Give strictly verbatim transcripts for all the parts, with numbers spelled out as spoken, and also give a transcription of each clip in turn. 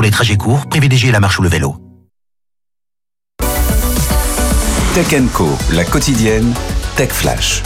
Pour les trajets courts, privilégiez la marche ou le vélo. Tech and Co, la quotidienne, Tech Flash.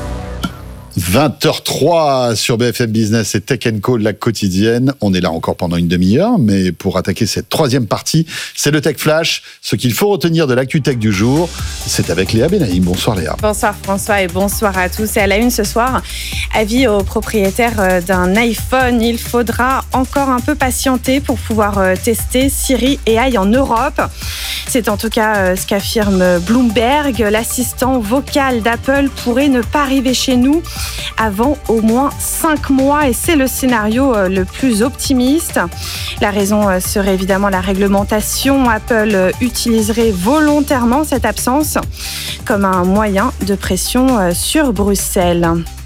vingt heures trois sur B F M Business et Tech and Co, la quotidienne. On est là encore pendant une demi-heure, mais pour attaquer cette troisième partie, c'est le Tech Flash. Ce qu'il faut retenir de l'actu tech du jour, c'est avec Léa Benaïm. Bonsoir Léa. Bonsoir François et bonsoir à tous. Et à la une ce soir, avis aux propriétaires d'un iPhone, il faudra encore un peu patienter pour pouvoir tester Siri A I en Europe. C'est en tout cas ce qu'affirme Bloomberg. L'assistant vocal d'Apple pourrait ne pas arriver chez nous avant au moins cinq mois et c'est le scénario le plus optimiste. La raison serait évidemment la réglementation. Apple utiliserait volontairement cette absence comme un moyen de pression sur Bruxelles.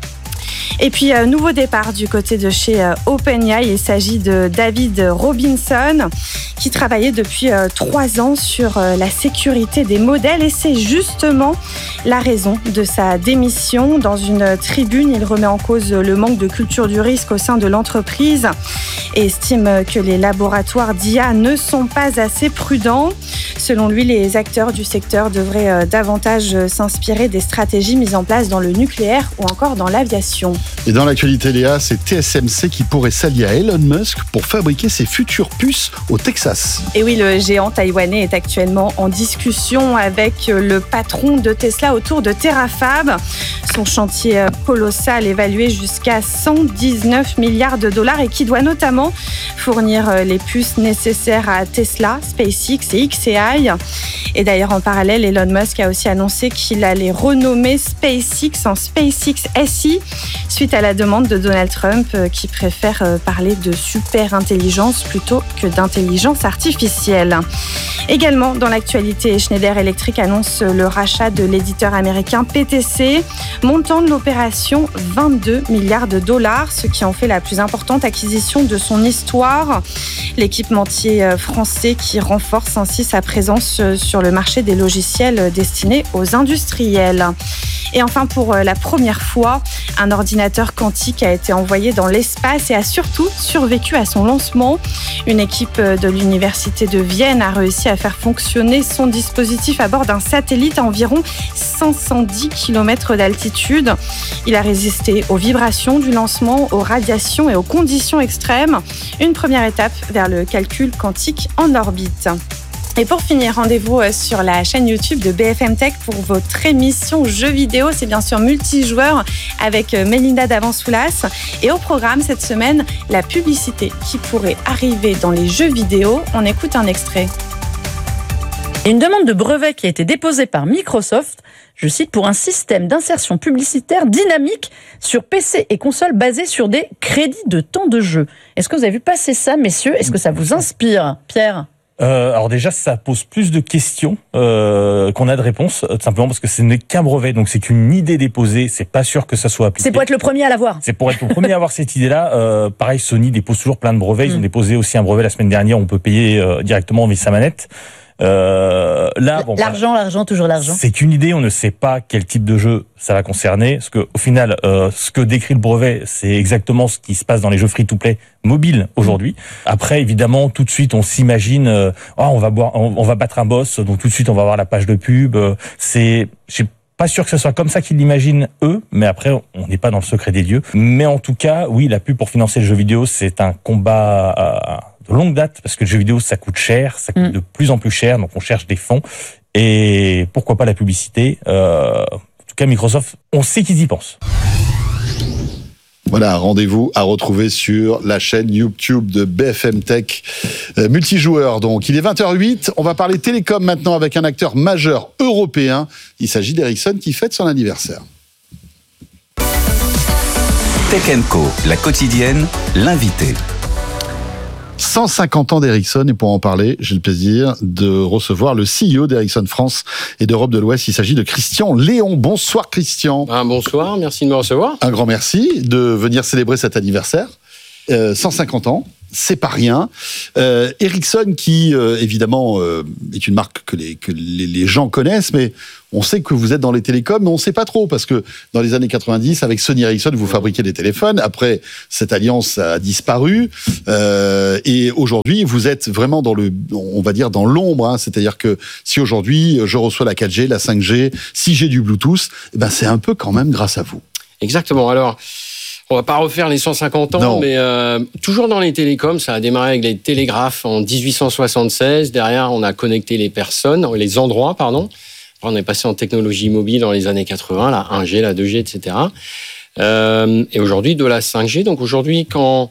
Et puis, euh, nouveau départ du côté de chez euh, OpenAI. Il s'agit de David Robinson qui travaillait depuis euh, trois ans sur euh, la sécurité des modèles et c'est justement la raison de sa démission. Dans une tribune, il remet en cause le manque de culture du risque au sein de l'entreprise et estime que les laboratoires d'I A ne sont pas assez prudents. Selon lui, les acteurs du secteur devraient euh, davantage s'inspirer des stratégies mises en place dans le nucléaire ou encore dans l'aviation. Et dans l'actualité, Léa, c'est T S M C qui pourrait s'allier à Elon Musk pour fabriquer ses futures puces au Texas. Et oui, le géant taïwanais est actuellement en discussion avec le patron de Tesla autour de Terafab. Son chantier colossal évalué jusqu'à cent dix-neuf milliards de dollars et qui doit notamment fournir les puces nécessaires à Tesla, SpaceX et X A I. Et d'ailleurs, en parallèle, Elon Musk a aussi annoncé qu'il allait renommer SpaceX en SpaceX S I suite à la demande de Donald Trump qui préfère parler de super intelligence plutôt que d'intelligence artificielle. Également dans l'actualité, Schneider Electric annonce le rachat de l'éditeur américain P T C, montant de l'opération vingt-deux milliards de dollars, ce qui en fait la plus importante acquisition de son histoire. L'équipementier français qui renforce ainsi sa présence sur le marché des logiciels destinés aux industriels. Et enfin, pour la première fois, un ordinateur quantique a été envoyé dans l'espace et a surtout survécu à son lancement. Une équipe de l'université de Vienne a réussi à faire fonctionner son dispositif à bord d'un satellite à environ cinq cent dix kilomètres d'altitude. Il a résisté aux vibrations du lancement, aux radiations et aux conditions extrêmes. Une première étape vers le calcul quantique en orbite. Et pour finir, rendez-vous sur la chaîne YouTube de B F M Tech pour votre émission jeux vidéo. C'est bien sûr multijoueur avec Mélinda Davansoulas. Et au programme cette semaine, la publicité qui pourrait arriver dans les jeux vidéo. On écoute un extrait. Une demande de brevet qui a été déposée par Microsoft, je cite, pour un système d'insertion publicitaire dynamique sur P C et console basé sur des crédits de temps de jeu. Est-ce que vous avez vu passer ça, messieurs ? Est-ce que ça vous inspire, Pierre ? Euh, alors déjà, ça pose plus de questions euh, qu'on a de réponses, tout simplement parce que ce n'est qu'un brevet, donc c'est qu'une idée déposée, c'est pas sûr que ça soit appliqué. C'est pour être le premier à l'avoir. C'est pour être le premier à avoir cette idée-là. Euh, pareil, Sony dépose toujours plein de brevets. Ils mmh. ont déposé aussi un brevet la semaine dernière, on peut payer euh, directement via sa manette. Euh, là, bon, l'argent, bah, l'argent, toujours l'argent. C'est une idée, on ne sait pas quel type de jeu ça va concerner. Parce que, au final, euh, ce que décrit le brevet, c'est exactement ce qui se passe dans les jeux free-to-play mobiles aujourd'hui. Après, évidemment, tout de suite, on s'imagine, euh, oh, on va boire, on, on va battre un boss, donc tout de suite, on va voir la page de pub. Euh, c'est, je suis pas sûr que ce soit comme ça qu'ils l'imaginent eux, mais après, on n'est pas dans le secret des dieux. Mais en tout cas, oui, la pub pour financer le jeu vidéo, c'est un combat euh, de longue date, parce que le jeu vidéo, ça coûte cher, ça coûte mmh. de plus en plus cher, donc on cherche des fonds. Et pourquoi pas la publicité euh, En tout cas, Microsoft, on sait qu'ils y pensent. Voilà, rendez-vous à retrouver sur la chaîne YouTube de B F M Tech. Euh, multijoueur, donc. Il est vingt heures huit, on va parler télécom maintenant avec un acteur majeur européen. Il s'agit d'Ericsson qui fête son anniversaire. Tech and Co, la quotidienne, l'invité. cent cinquante ans d'Ericsson, et pour en parler, j'ai le plaisir de recevoir le C E O d'Ericsson France et d'Europe de l'Ouest. Il s'agit de Christian Léon. Bonsoir Christian. Ah, bonsoir, merci de me recevoir. Un grand merci de venir célébrer cet anniversaire. Euh, cent cinquante ans, c'est pas rien. Euh, Ericsson, qui euh, évidemment euh, est une marque que, les, que les, les gens connaissent, mais on sait que vous êtes dans les télécoms, mais on ne sait pas trop, parce que dans les années quatre-vingt-dix, avec Sony Ericsson, vous fabriquez des téléphones. Après, cette alliance a disparu. Euh, et aujourd'hui, vous êtes vraiment dans le, on va dire, dans l'ombre. Hein. C'est-à-dire que si aujourd'hui, je reçois la quatre G, la cinq G, si j'ai du Bluetooth, eh ben, c'est un peu quand même grâce à vous. Exactement. Alors, on va pas refaire les cent cinquante ans, non. mais euh, toujours dans les télécoms, ça a démarré avec les télégraphes en dix-huit cent soixante-seize. Derrière, on a connecté les personnes, les endroits, pardon. On est passé en technologie mobile dans les années quatre-vingts, la un G, la deux G, et cetera. Euh, et aujourd'hui, de la cinq G. Donc aujourd'hui, quand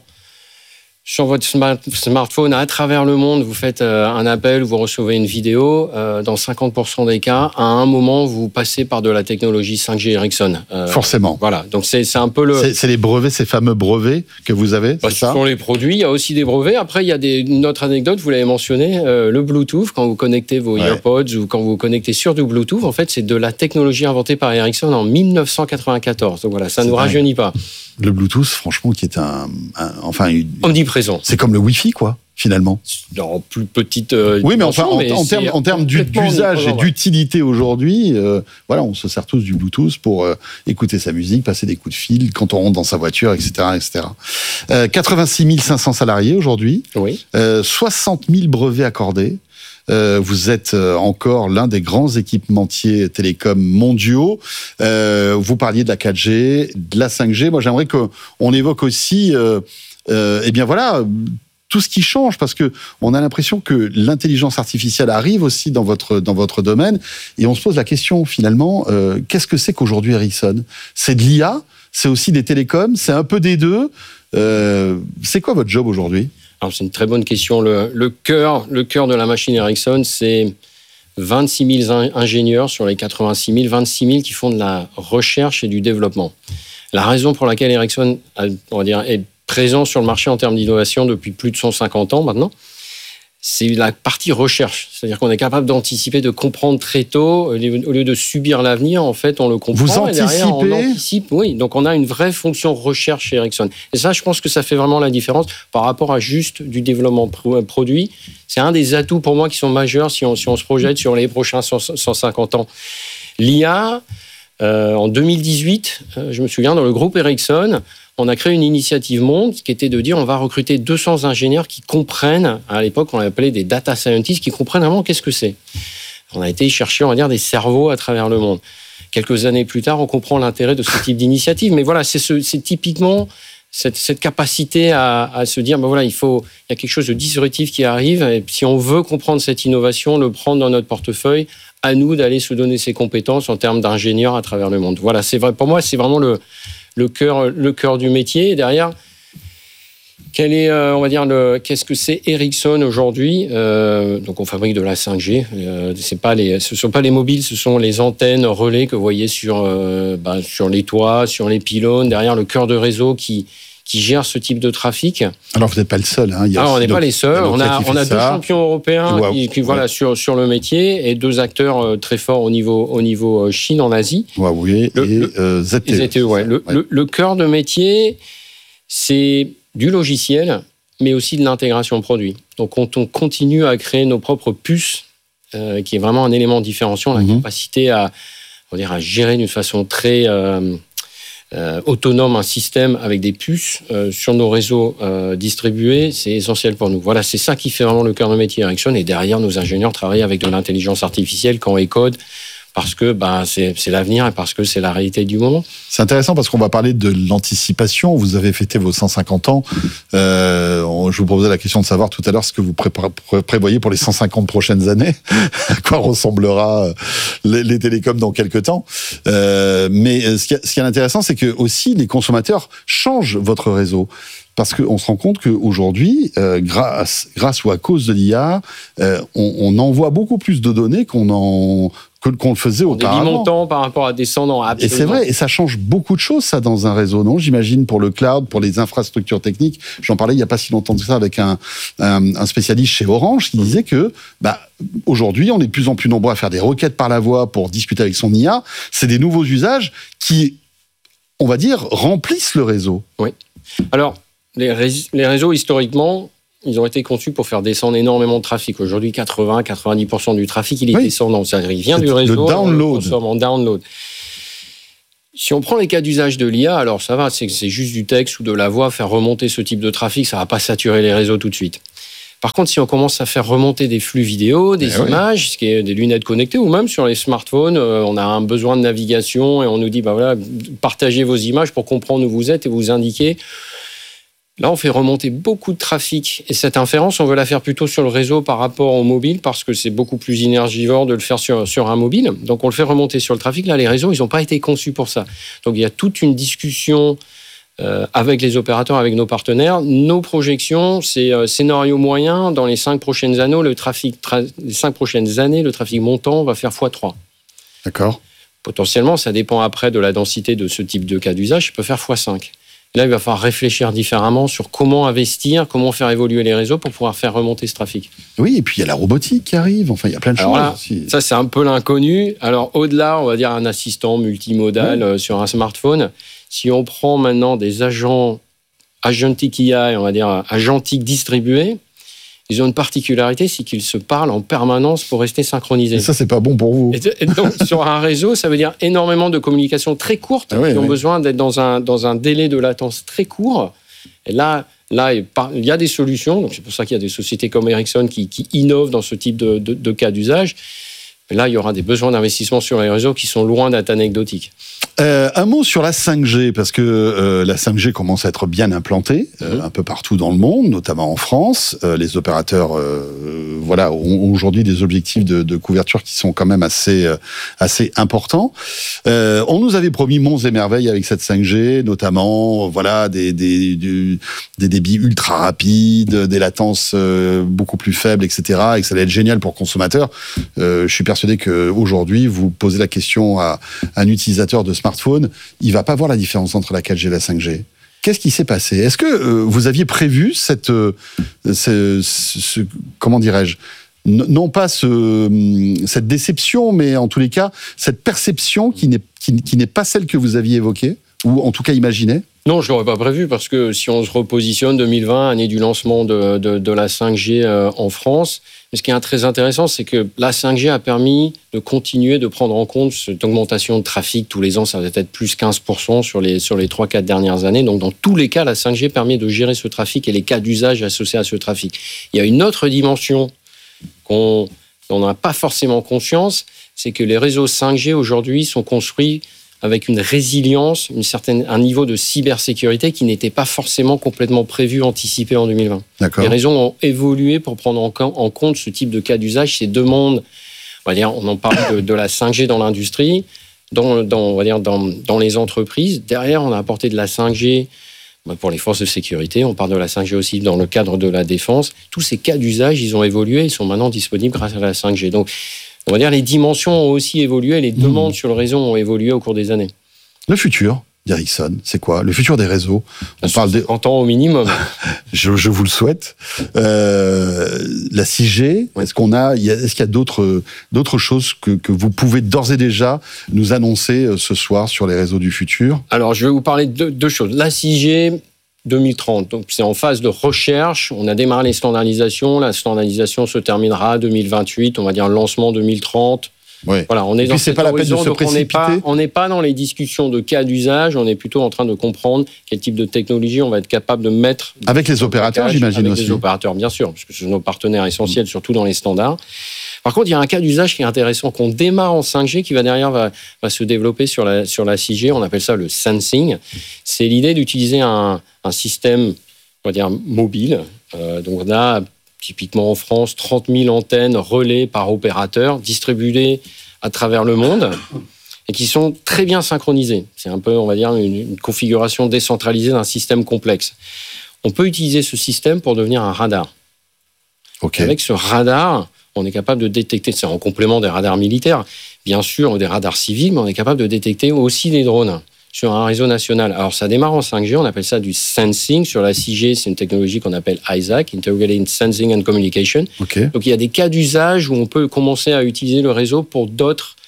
sur votre smart- smartphone, à travers le monde, vous faites euh, un appel ou vous recevez une vidéo, euh, dans cinquante pour cent des cas, à un moment, vous passez par de la technologie cinq G Ericsson. Euh, Forcément. Voilà, donc c'est, c'est un peu le... C'est, c'est les brevets, ces fameux brevets que vous avez, bah, c'est ce ça ? sont les produits, il y a aussi des brevets. Après, il y a des, une autre anecdote, vous l'avez mentionné, euh, le Bluetooth, quand vous connectez vos Ouais. AirPods ou quand vous vous connectez sur du Bluetooth, en fait, c'est de la technologie inventée par Ericsson en dix-neuf cent quatre-vingt-quatorze. Donc voilà, ça ne nous dingue. rajeunit pas. Le Bluetooth, franchement, qui est un... un enfin, une- Omniprésent. c'est comme le Wi-Fi, quoi, finalement. En plus petite euh, Oui, mais enfin, dimension, en, mais en c'est termes, en termes d'u- complètement d'usage et omniprésent, ouais. d'utilité aujourd'hui, euh, voilà, on se sert tous du Bluetooth pour euh, écouter sa musique, passer des coups de fil quand on rentre dans sa voiture, et cetera, et cetera. Euh, quatre-vingt-six mille cinq cents salariés aujourd'hui, Oui. euh, soixante mille brevets accordés. Euh, vous êtes euh, encore l'un des grands équipementiers télécoms mondiaux. Euh, vous parliez de la quatre G, de la cinq G. Moi, j'aimerais qu'on évoque aussi, euh, euh, eh bien voilà, tout ce qui change, parce que on a l'impression que l'intelligence artificielle arrive aussi dans votre dans votre domaine, et on se pose la question finalement, euh, qu'est-ce que c'est qu'aujourd'hui Ericsson ? C'est de l'I A, c'est aussi des télécoms, c'est un peu des deux. Euh, c'est quoi votre job aujourd'hui ? Alors, c'est une très bonne question. Le, le cœur, le cœur de la machine Ericsson, c'est vingt-six mille ingénieurs sur les quatre-vingt-six mille, vingt-six mille qui font de la recherche et du développement. La raison pour laquelle Ericsson a, on va dire, est présent sur le marché en termes d'innovation depuis plus de cent cinquante ans maintenant, c'est la partie recherche. C'est-à-dire qu'on est capable d'anticiper, de comprendre très tôt. Au lieu de subir l'avenir, en fait, on le comprend. Vous et derrière, on anticipez ? anticipe. Oui, donc on a une vraie fonction recherche chez Ericsson. Et ça, je pense que ça fait vraiment la différence par rapport à juste du développement pro- produit. C'est un des atouts pour moi qui sont majeurs si on, si on se projette sur les prochains cent cinquante ans. L'I A, euh, en deux mille dix-huit, euh, je me souviens, dans le groupe Ericsson, on a créé une initiative monde qui était de dire on va recruter deux cents ingénieurs qui comprennent, à l'époque on l'appelait des data scientists, qui comprennent vraiment qu'est-ce que c'est. On a été chercher, on va dire, des cerveaux à travers le monde. Quelques années plus tard, on comprend l'intérêt de ce type d'initiative. Mais voilà, c'est, ce, c'est typiquement cette, cette capacité à, à se dire, ben voilà, il faut, il y a quelque chose de disruptif qui arrive. Et si on veut comprendre cette innovation, le prendre dans notre portefeuille, à nous d'aller se donner ses compétences en termes d'ingénieurs à travers le monde. Voilà, c'est vrai. Pour moi, c'est vraiment le le cœur, le cœur du métier. Et derrière, quel est, euh, on va dire, le, qu'est-ce que c'est Ericsson aujourd'hui ? euh, Donc, on fabrique de la cinq G. Euh, c'est pas les, ce ne sont pas les mobiles, ce sont les antennes relais que vous voyez sur, euh, bah, sur les toits, sur les pylônes. Derrière, le cœur de réseau qui, qui gère ce type de trafic. Alors, vous n'êtes pas le seul. Hein. Il y a Alors, on aussi n'est pas Nokia- les seuls. On a, Nokia qui on a fait deux ça. champions européens Wow. qui, qui, voilà, Ouais. sur, sur le métier et deux acteurs euh, très forts au niveau, au niveau euh, Chine, en Asie. Huawei Le- et le- euh, Z T E. Z T E, ouais. Le, Ouais. le- le cœur de métier, c'est du logiciel, mais aussi de l'intégration produit. Donc, quand on continue à créer nos propres puces, euh, qui est vraiment un élément différenciant, la Mhm. capacité à, on va dire, à gérer d'une façon très euh, euh, autonome un système avec des puces euh, sur nos réseaux euh, distribués, c'est essentiel pour nous. Voilà, c'est ça qui fait vraiment le cœur de métier Ericsson. Et derrière, nos ingénieurs travaillent avec de l'intelligence artificielle quand ils codent, parce que bah, c'est, c'est l'avenir et parce que c'est la réalité du moment. C'est intéressant parce qu'on va parler de l'anticipation. Vous avez fêté vos cent cinquante ans. Euh, on- je vous posais la question de savoir tout à l'heure ce que vous pré- pré- prévoyez pour les cent cinquante prochaines années. À quoi ressemblera euh, les, les télécoms dans quelques temps. Euh, mais euh, ce qui, est- ce qui est intéressant, c'est que aussi les consommateurs changent votre réseau. Parce qu'on se rend compte qu'aujourd'hui, euh, grâce, grâce ou à cause de l'I A, euh, on, on envoie beaucoup plus de données qu'on en que- qu'on le faisait Des auparavant. montants par rapport à descendants, Et absolument. c'est vrai, et ça change beaucoup de choses, ça, dans un réseau, non ? J'imagine pour le cloud, pour les infrastructures techniques. J'en parlais il n'y a pas si longtemps que ça avec un, un, un spécialiste chez Orange qui disait que, bah, aujourd'hui, on est de plus en plus nombreux à faire des requêtes par la voix pour discuter avec son I A. C'est des nouveaux usages qui, on va dire, remplissent le réseau. Alors, les, rés- les réseaux, historiquement, ils ont été conçus pour faire descendre énormément de trafic. Aujourd'hui, quatre-vingts à quatre-vingt-dix pour cent du trafic, il est oui. descendant. C'est-à-dire, il vient c'est du réseau, le download. on le consomme en download. Si on prend les cas d'usage de l'I A, alors ça va, c'est, c'est juste du texte ou de la voix, faire remonter ce type de trafic, ça va pas saturer les réseaux tout de suite. Par contre, si on commence à faire remonter des flux vidéo, des eh images, oui. ce qui est des lunettes connectées, ou même sur les smartphones, euh, on a un besoin de navigation et on nous dit, bah voilà, partagez vos images pour comprendre où vous êtes et vous indiquer. Là, on fait remonter beaucoup de trafic. Et cette inférence, on veut la faire plutôt sur le réseau par rapport au mobile, parce que c'est beaucoup plus énergivore de le faire sur, sur un mobile. Donc, on le fait remonter sur le trafic. Là, les réseaux, ils n'ont pas été conçus pour ça. Donc, il y a toute une discussion euh, avec les opérateurs, avec nos partenaires. Nos projections, c'est euh, scénario moyen. Dans les cinq prochaines années, le trafic, tra- les cinq prochaines années, le trafic montant va faire fois trois. D'accord. Potentiellement, ça dépend après de la densité de ce type de cas d'usage, ça peut faire fois cinq. Là, il va falloir réfléchir différemment sur comment investir, comment faire évoluer les réseaux pour pouvoir faire remonter ce trafic. Oui, et puis il y a la robotique qui arrive. Enfin, il y a plein de Alors choses. Là, aussi. Ça, c'est un peu l'inconnu. Alors, au-delà, on va dire un assistant multimodal oui. sur un smartphone. Si on prend maintenant des agents agentic A I, on va dire agentique distribués, ils ont une particularité, c'est qu'ils se parlent en permanence pour rester synchronisés. Et ça, c'est pas bon pour vous. Et donc, sur un réseau, ça veut dire énormément de communications très courtes ah oui, qui ont oui. besoin d'être dans un, dans un délai de latence très court. Et là, là, il y a des solutions. Donc, c'est pour ça qu'il y a des sociétés comme Ericsson qui, qui innovent dans ce type de, de, de cas d'usage. Mais là, il y aura des besoins d'investissement sur les réseaux qui sont loin d'être anecdotiques. Euh, un mot sur la cinq G, parce que euh, la cinq G commence à être bien implantée euh, mmh. un peu partout dans le monde, notamment en France. Euh, les opérateurs, euh, voilà, ont aujourd'hui des objectifs de, de couverture qui sont quand même assez euh, assez importants. Euh, on nous avait promis monts et merveilles avec cette cinq G, notamment, voilà, des des des, des débits ultra rapides, des latences euh, beaucoup plus faibles, et cetera, et que ça allait être génial pour consommateurs. Euh, je suis persuadé que aujourd'hui, vous posez la question à un utilisateur de smartphone, il va pas voir la différence entre la quatre G et la cinq G. Qu'est-ce qui s'est passé ? Est-ce que euh, vous aviez prévu cette, euh, ce, ce, comment dirais-je, n- non pas ce, cette déception, mais en tous les cas, cette perception qui n'est, qui, qui n'est pas celle que vous aviez évoquée, ou en tout cas imaginée ? Non, je ne l'aurais pas prévu, parce que si on se repositionne deux mille vingt, année du lancement de, de, de la cinq G euh, en France, mais ce qui est très intéressant, c'est que la cinq G a permis de continuer de prendre en compte cette augmentation de trafic. Tous les ans, ça va être plus quinze pour cent sur les, sur les trois quatre dernières années. Donc, dans tous les cas, la cinq G permet de gérer ce trafic et les cas d'usage associés à ce trafic. Il y a une autre dimension qu'on n'en a pas forcément conscience, c'est que les réseaux cinq G aujourd'hui sont construits avec une résilience, une certaine, un niveau de cybersécurité qui n'était pas forcément complètement prévu, anticipé en deux mille vingt. D'accord. Les réseaux ont évolué pour prendre en, en compte ce type de cas d'usage, ces demandes. On va dire, on en parle de, de la cinq G dans l'industrie, dans, dans, on va dire dans, dans les entreprises. Derrière, on a apporté de la cinq G pour les forces de sécurité. On parle de la cinq G aussi dans le cadre de la défense. Tous ces cas d'usage, ils ont évolué, ils sont maintenant disponibles grâce à la cinq G. Donc, on va dire les dimensions ont aussi évolué, les demandes mmh. sur le réseau ont évolué au cours des années. Le futur d'Ericsson, c'est quoi ? Le futur des réseaux ? On parle de trente ans au minimum. je, je vous le souhaite. Euh, la six G, ouais. est-ce qu'on a, est-ce qu'il y a d'autres, d'autres choses que, que vous pouvez d'ores et déjà nous annoncer ce soir sur les réseaux du futur ? Alors, je vais vous parler de deux choses. La six G, deux mille trente. Donc, c'est en phase de recherche. On a démarré les standardisations. La standardisation se terminera deux mille vingt-huit. On va dire lancement deux mille trente. Oui. Voilà, on est et dans puis, c'est pas la peine de se donc précipiter. On n'est pas, on n'est pas dans les discussions de cas d'usage. On est plutôt en train de comprendre quel type de technologie on va être capable de mettre. Avec les opérateurs, j'imagine avec aussi. Avec les opérateurs, bien sûr, parce que ce sont nos partenaires essentiels, mmh. surtout dans les standards. Par contre, il y a un cas d'usage qui est intéressant, qu'on démarre en cinq G, qui va derrière va, va se développer sur la, sur la six G. On appelle ça le sensing. C'est l'idée d'utiliser un, un système, on va dire, mobile. Euh, donc, on a typiquement en France trente mille antennes relais par opérateur, distribuées à travers le monde, et qui sont très bien synchronisées. C'est un peu, on va dire, une, une configuration décentralisée d'un système complexe. On peut utiliser ce système pour devenir un radar. Okay. Avec ce radar, on est capable de détecter, c'est en complément des radars militaires, bien sûr, des radars civils, mais on est capable de détecter aussi des drones sur un réseau national. Alors, ça démarre en cinq G, on appelle ça du sensing. Sur la six G, c'est une technologie qu'on appelle I S A C, Integrated Sensing and Communication. Okay. Donc, il y a des cas d'usage où on peut commencer à utiliser le réseau pour d'autres,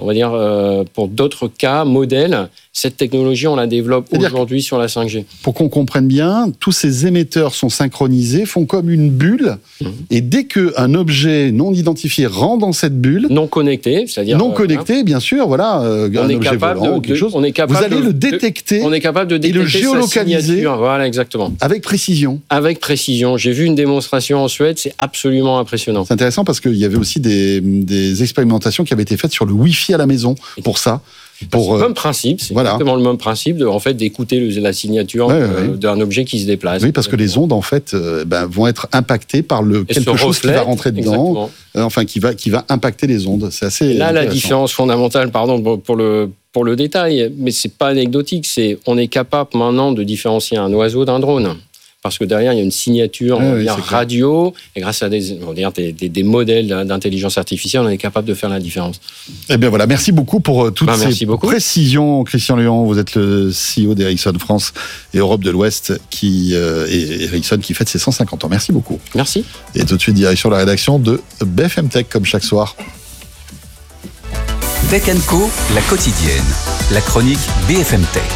on va dire, euh, pour d'autres cas, modèles, cette technologie, on la développe C'est-à-dire aujourd'hui sur la cinq G. Pour qu'on comprenne bien, tous ces émetteurs sont synchronisés, font comme une bulle, mmh. et dès qu'un objet non identifié rentre dans cette bulle, non connecté, c'est-à-dire non connecté, hein, bien sûr, voilà, euh, on un est objet capable volant de, ou quelque chose, on est capable vous allez de, le détecter, de, on est capable de détecter et le géolocaliser, voilà, exactement, avec précision. Avec précision. J'ai vu une démonstration en Suède, c'est absolument impressionnant. C'est intéressant parce qu'il y avait aussi des, des expérimentations qui avaient été faites sur le Wi-Fi à la maison pour ça. Pour, c'est le même principe, c'est voilà. exactement le même principe de, en fait, d'écouter le, la signature ouais, euh, ouais. d'un objet qui se déplace. Oui, parce que les ondes, en fait, euh, ben, vont être impactées par le, quelque chose reflète, qui va rentrer dedans, euh, enfin, qui va, qui va impacter les ondes. C'est assez Et là, la différence fondamentale, pardon, pour le, pour le détail, mais c'est pas anecdotique, c'est on est capable maintenant de différencier un oiseau d'un drone. Parce que derrière, il y a une signature ouais, oui, radio, et grâce à des, on va dire, des, des, des modèles d'intelligence artificielle, on est capable de faire la différence. Eh bien voilà, merci beaucoup pour toutes ben, ces beaucoup. précisions. Christian Léon, vous êtes le C E O d'Ericsson France et Europe de l'Ouest, qui, euh, et Ericsson qui fête ses cent cinquante ans. Merci beaucoup. Merci. Et tout de suite, direction la rédaction de B F M Tech, comme chaque soir. Tech and Co, la quotidienne, la chronique B F M Tech.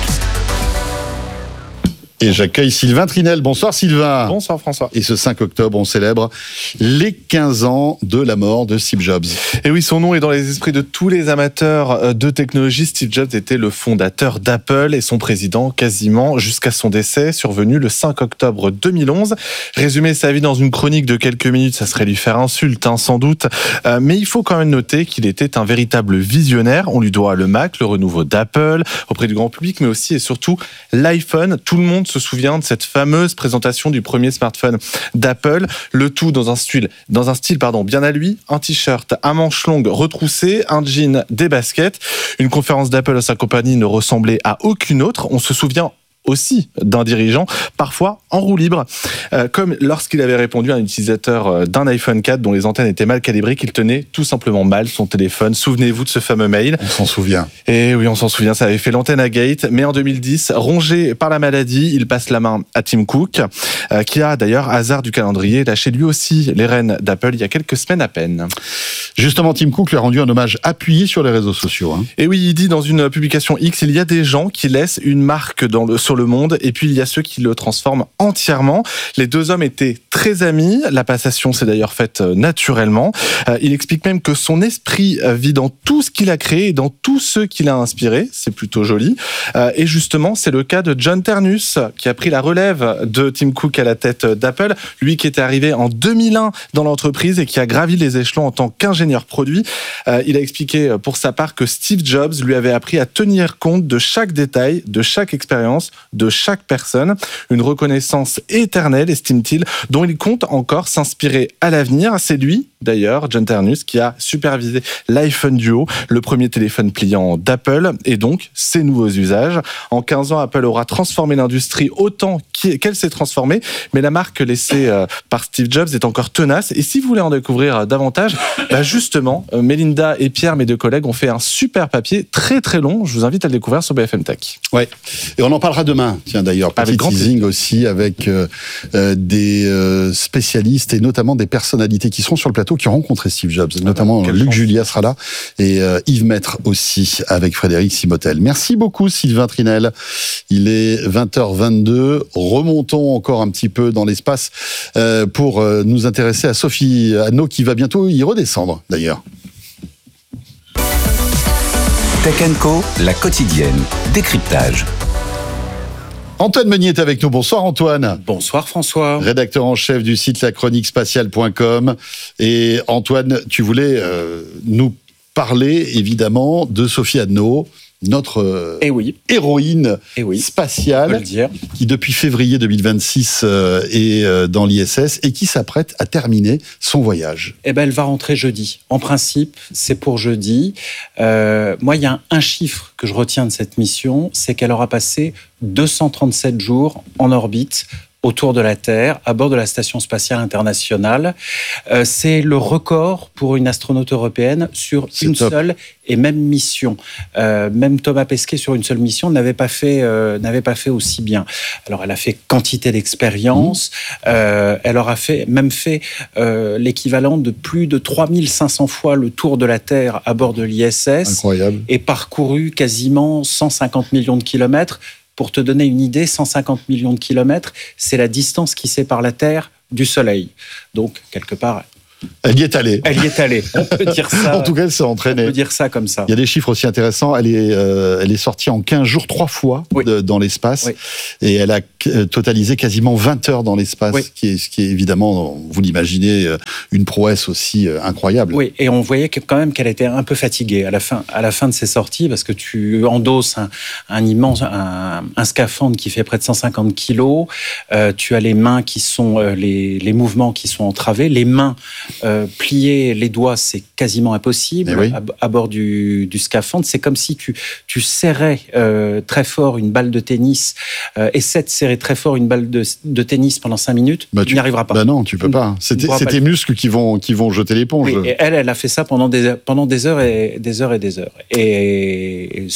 Et j'accueille Sylvain Trinel. Bonsoir Sylvain. Bonsoir François. Et ce cinq octobre, on célèbre les quinze ans de la mort de Steve Jobs. Et oui, son nom est dans les esprits de tous les amateurs de technologie. Steve Jobs était le fondateur d'Apple et son président quasiment jusqu'à son décès, survenu le cinq octobre deux mille onze. Résumer sa vie dans une chronique de quelques minutes, ça serait lui faire insulte, hein, sans doute. Euh, mais il faut quand même noter qu'il était un véritable visionnaire. On lui doit le Mac, le renouveau d'Apple auprès du grand public, mais aussi et surtout l'iPhone. Tout le monde se souvient de cette fameuse présentation du premier smartphone d'Apple, le tout dans un style, dans un style pardon, bien à lui, un t-shirt à manches longues retroussées, un jean, des baskets. Une conférence d'Apple à sa compagnie ne ressemblait à aucune autre. On se souvient aussi d'un dirigeant, parfois en roue libre, euh, comme lorsqu'il avait répondu à un utilisateur d'un iPhone quatre dont les antennes étaient mal calibrées, qu'il tenait tout simplement mal son téléphone. Souvenez-vous de ce fameux mail. On s'en souvient. Et oui, on s'en souvient, ça avait fait l'antenne à Gate, mais en deux mille dix, rongé par la maladie, il passe la main à Tim Cook, euh, qui a d'ailleurs, hasard du calendrier, lâché lui aussi les rênes d'Apple il y a quelques semaines à peine. Justement, Tim Cook lui a rendu un hommage appuyé sur les réseaux sociaux. Hein. Et oui, il dit dans une publication X, il y a des gens qui laissent une marque dans le, sur le monde, et puis il y a ceux qui le transforment entièrement. Les deux hommes étaient très amis, la passation s'est d'ailleurs faite naturellement. Euh, il explique même que son esprit vit dans tout ce qu'il a créé et dans tous ceux qu'il a inspirés, c'est plutôt joli. Euh, et justement, c'est le cas de John Ternus, qui a pris la relève de Tim Cook à la tête d'Apple, lui qui était arrivé en deux mille un dans l'entreprise et qui a gravi les échelons en tant qu'ingénieur produit. Euh, il a expliqué pour sa part que Steve Jobs lui avait appris à tenir compte de chaque détail, de chaque expérience, de chaque personne, une reconnaissance éternelle, estime-t-il, dont il compte encore s'inspirer à l'avenir. C'est lui, d'ailleurs, John Ternus, qui a supervisé l'iPhone Duo, le premier téléphone pliant d'Apple, et donc ses nouveaux usages. En quinze ans, Apple aura transformé l'industrie autant qu'elle s'est transformée, mais la marque laissée par Steve Jobs est encore tenace. Et si vous voulez en découvrir davantage, bah justement, Mélinda et Pierre, mes deux collègues, ont fait un super papier très très long. Je vous invite à le découvrir sur B F M Tech. Ouais. Et on en parlera demain. Tiens, d'ailleurs, petit teasing aussi avec euh, euh, des euh, spécialistes et notamment des personnalités qui seront sur le plateau, qui ont rencontré Steve Jobs, ah notamment ben, Luc chance. Julia sera là et euh, Yves Maître aussi avec Frédéric Simotel. Merci beaucoup Sylvain Trinel. Il est vingt heures vingt-deux. Remontons encore un petit peu dans l'espace euh, pour euh, nous intéresser à Sophie Anneau qui va bientôt y redescendre d'ailleurs. Tech and Co, la quotidienne, décryptage. Antoine Meunier est avec nous. Bonsoir Antoine. Bonsoir François. Rédacteur en chef du site la chronique spatiale point com. Et Antoine, tu voulais euh, nous parler évidemment de Sophie Anneau, notre euh, eh oui. héroïne eh oui. spatiale, qui depuis février deux mille vingt-six euh, est euh, dans l'I S S et qui s'apprête à terminer son voyage. Eh ben, elle va rentrer jeudi. En principe, c'est pour jeudi. Euh, moi, il y a un, un chiffre que je retiens de cette mission, c'est qu'elle aura passé deux cent trente-sept jours en orbite autour de la Terre, à bord de la Station spatiale internationale. Euh, c'est le record pour une astronaute européenne sur C'est une top. seule et même mission. Euh, même Thomas Pesquet, sur une seule mission, n'avait pas fait, euh, n'avait pas fait aussi bien. Alors, elle a fait quantité d'expérience. Mmh. Euh, elle aura fait, même fait euh, l'équivalent de plus de trois mille cinq cents fois le tour de la Terre à bord de l'I S S. Incroyable. Et parcouru quasiment cent cinquante millions de kilomètres. Pour te donner une idée, cent cinquante millions de kilomètres, c'est la distance qui sépare la Terre du Soleil. Donc, quelque part, Elle y est allée. elle y est allée. On peut dire ça. En tout cas, elle s'est on entraînée. peut dire ça comme ça. Il y a des chiffres aussi intéressants. Elle est, euh, elle est sortie en quinze jours, trois fois Oui. de- dans l'espace. Oui. Et elle a euh, totalisé quasiment vingt heures dans l'espace, Oui. qui est, ce qui est évidemment, vous l'imaginez, euh, une prouesse aussi euh, incroyable. Oui, et on voyait que, quand même qu'elle était un peu fatiguée à la fin, à la fin de ses sorties, parce que tu endosses un, un immense, un, un scaphandre qui fait près de cent cinquante kilos. Euh, tu as les mains qui sont, euh, les, les mouvements qui sont entravés. Les mains euh, pliées, les doigts, c'est quasiment impossible Eh oui. à, à bord du, du scaphandre. C'est comme si tu, tu serrais euh, très fort une balle de tennis. Euh, essaie de serrer très fort une balle de, de tennis pendant cinq minutes. Bah, tu tu n'y arriveras pas. Bah non, tu peux Tu pas. ne C'est tes- pourras c'est pas tes le faire. muscles qui vont, qui vont jeter l'éponge. Oui, et elle, elle a fait ça pendant des, pendant des heures et des heures et des heures. Et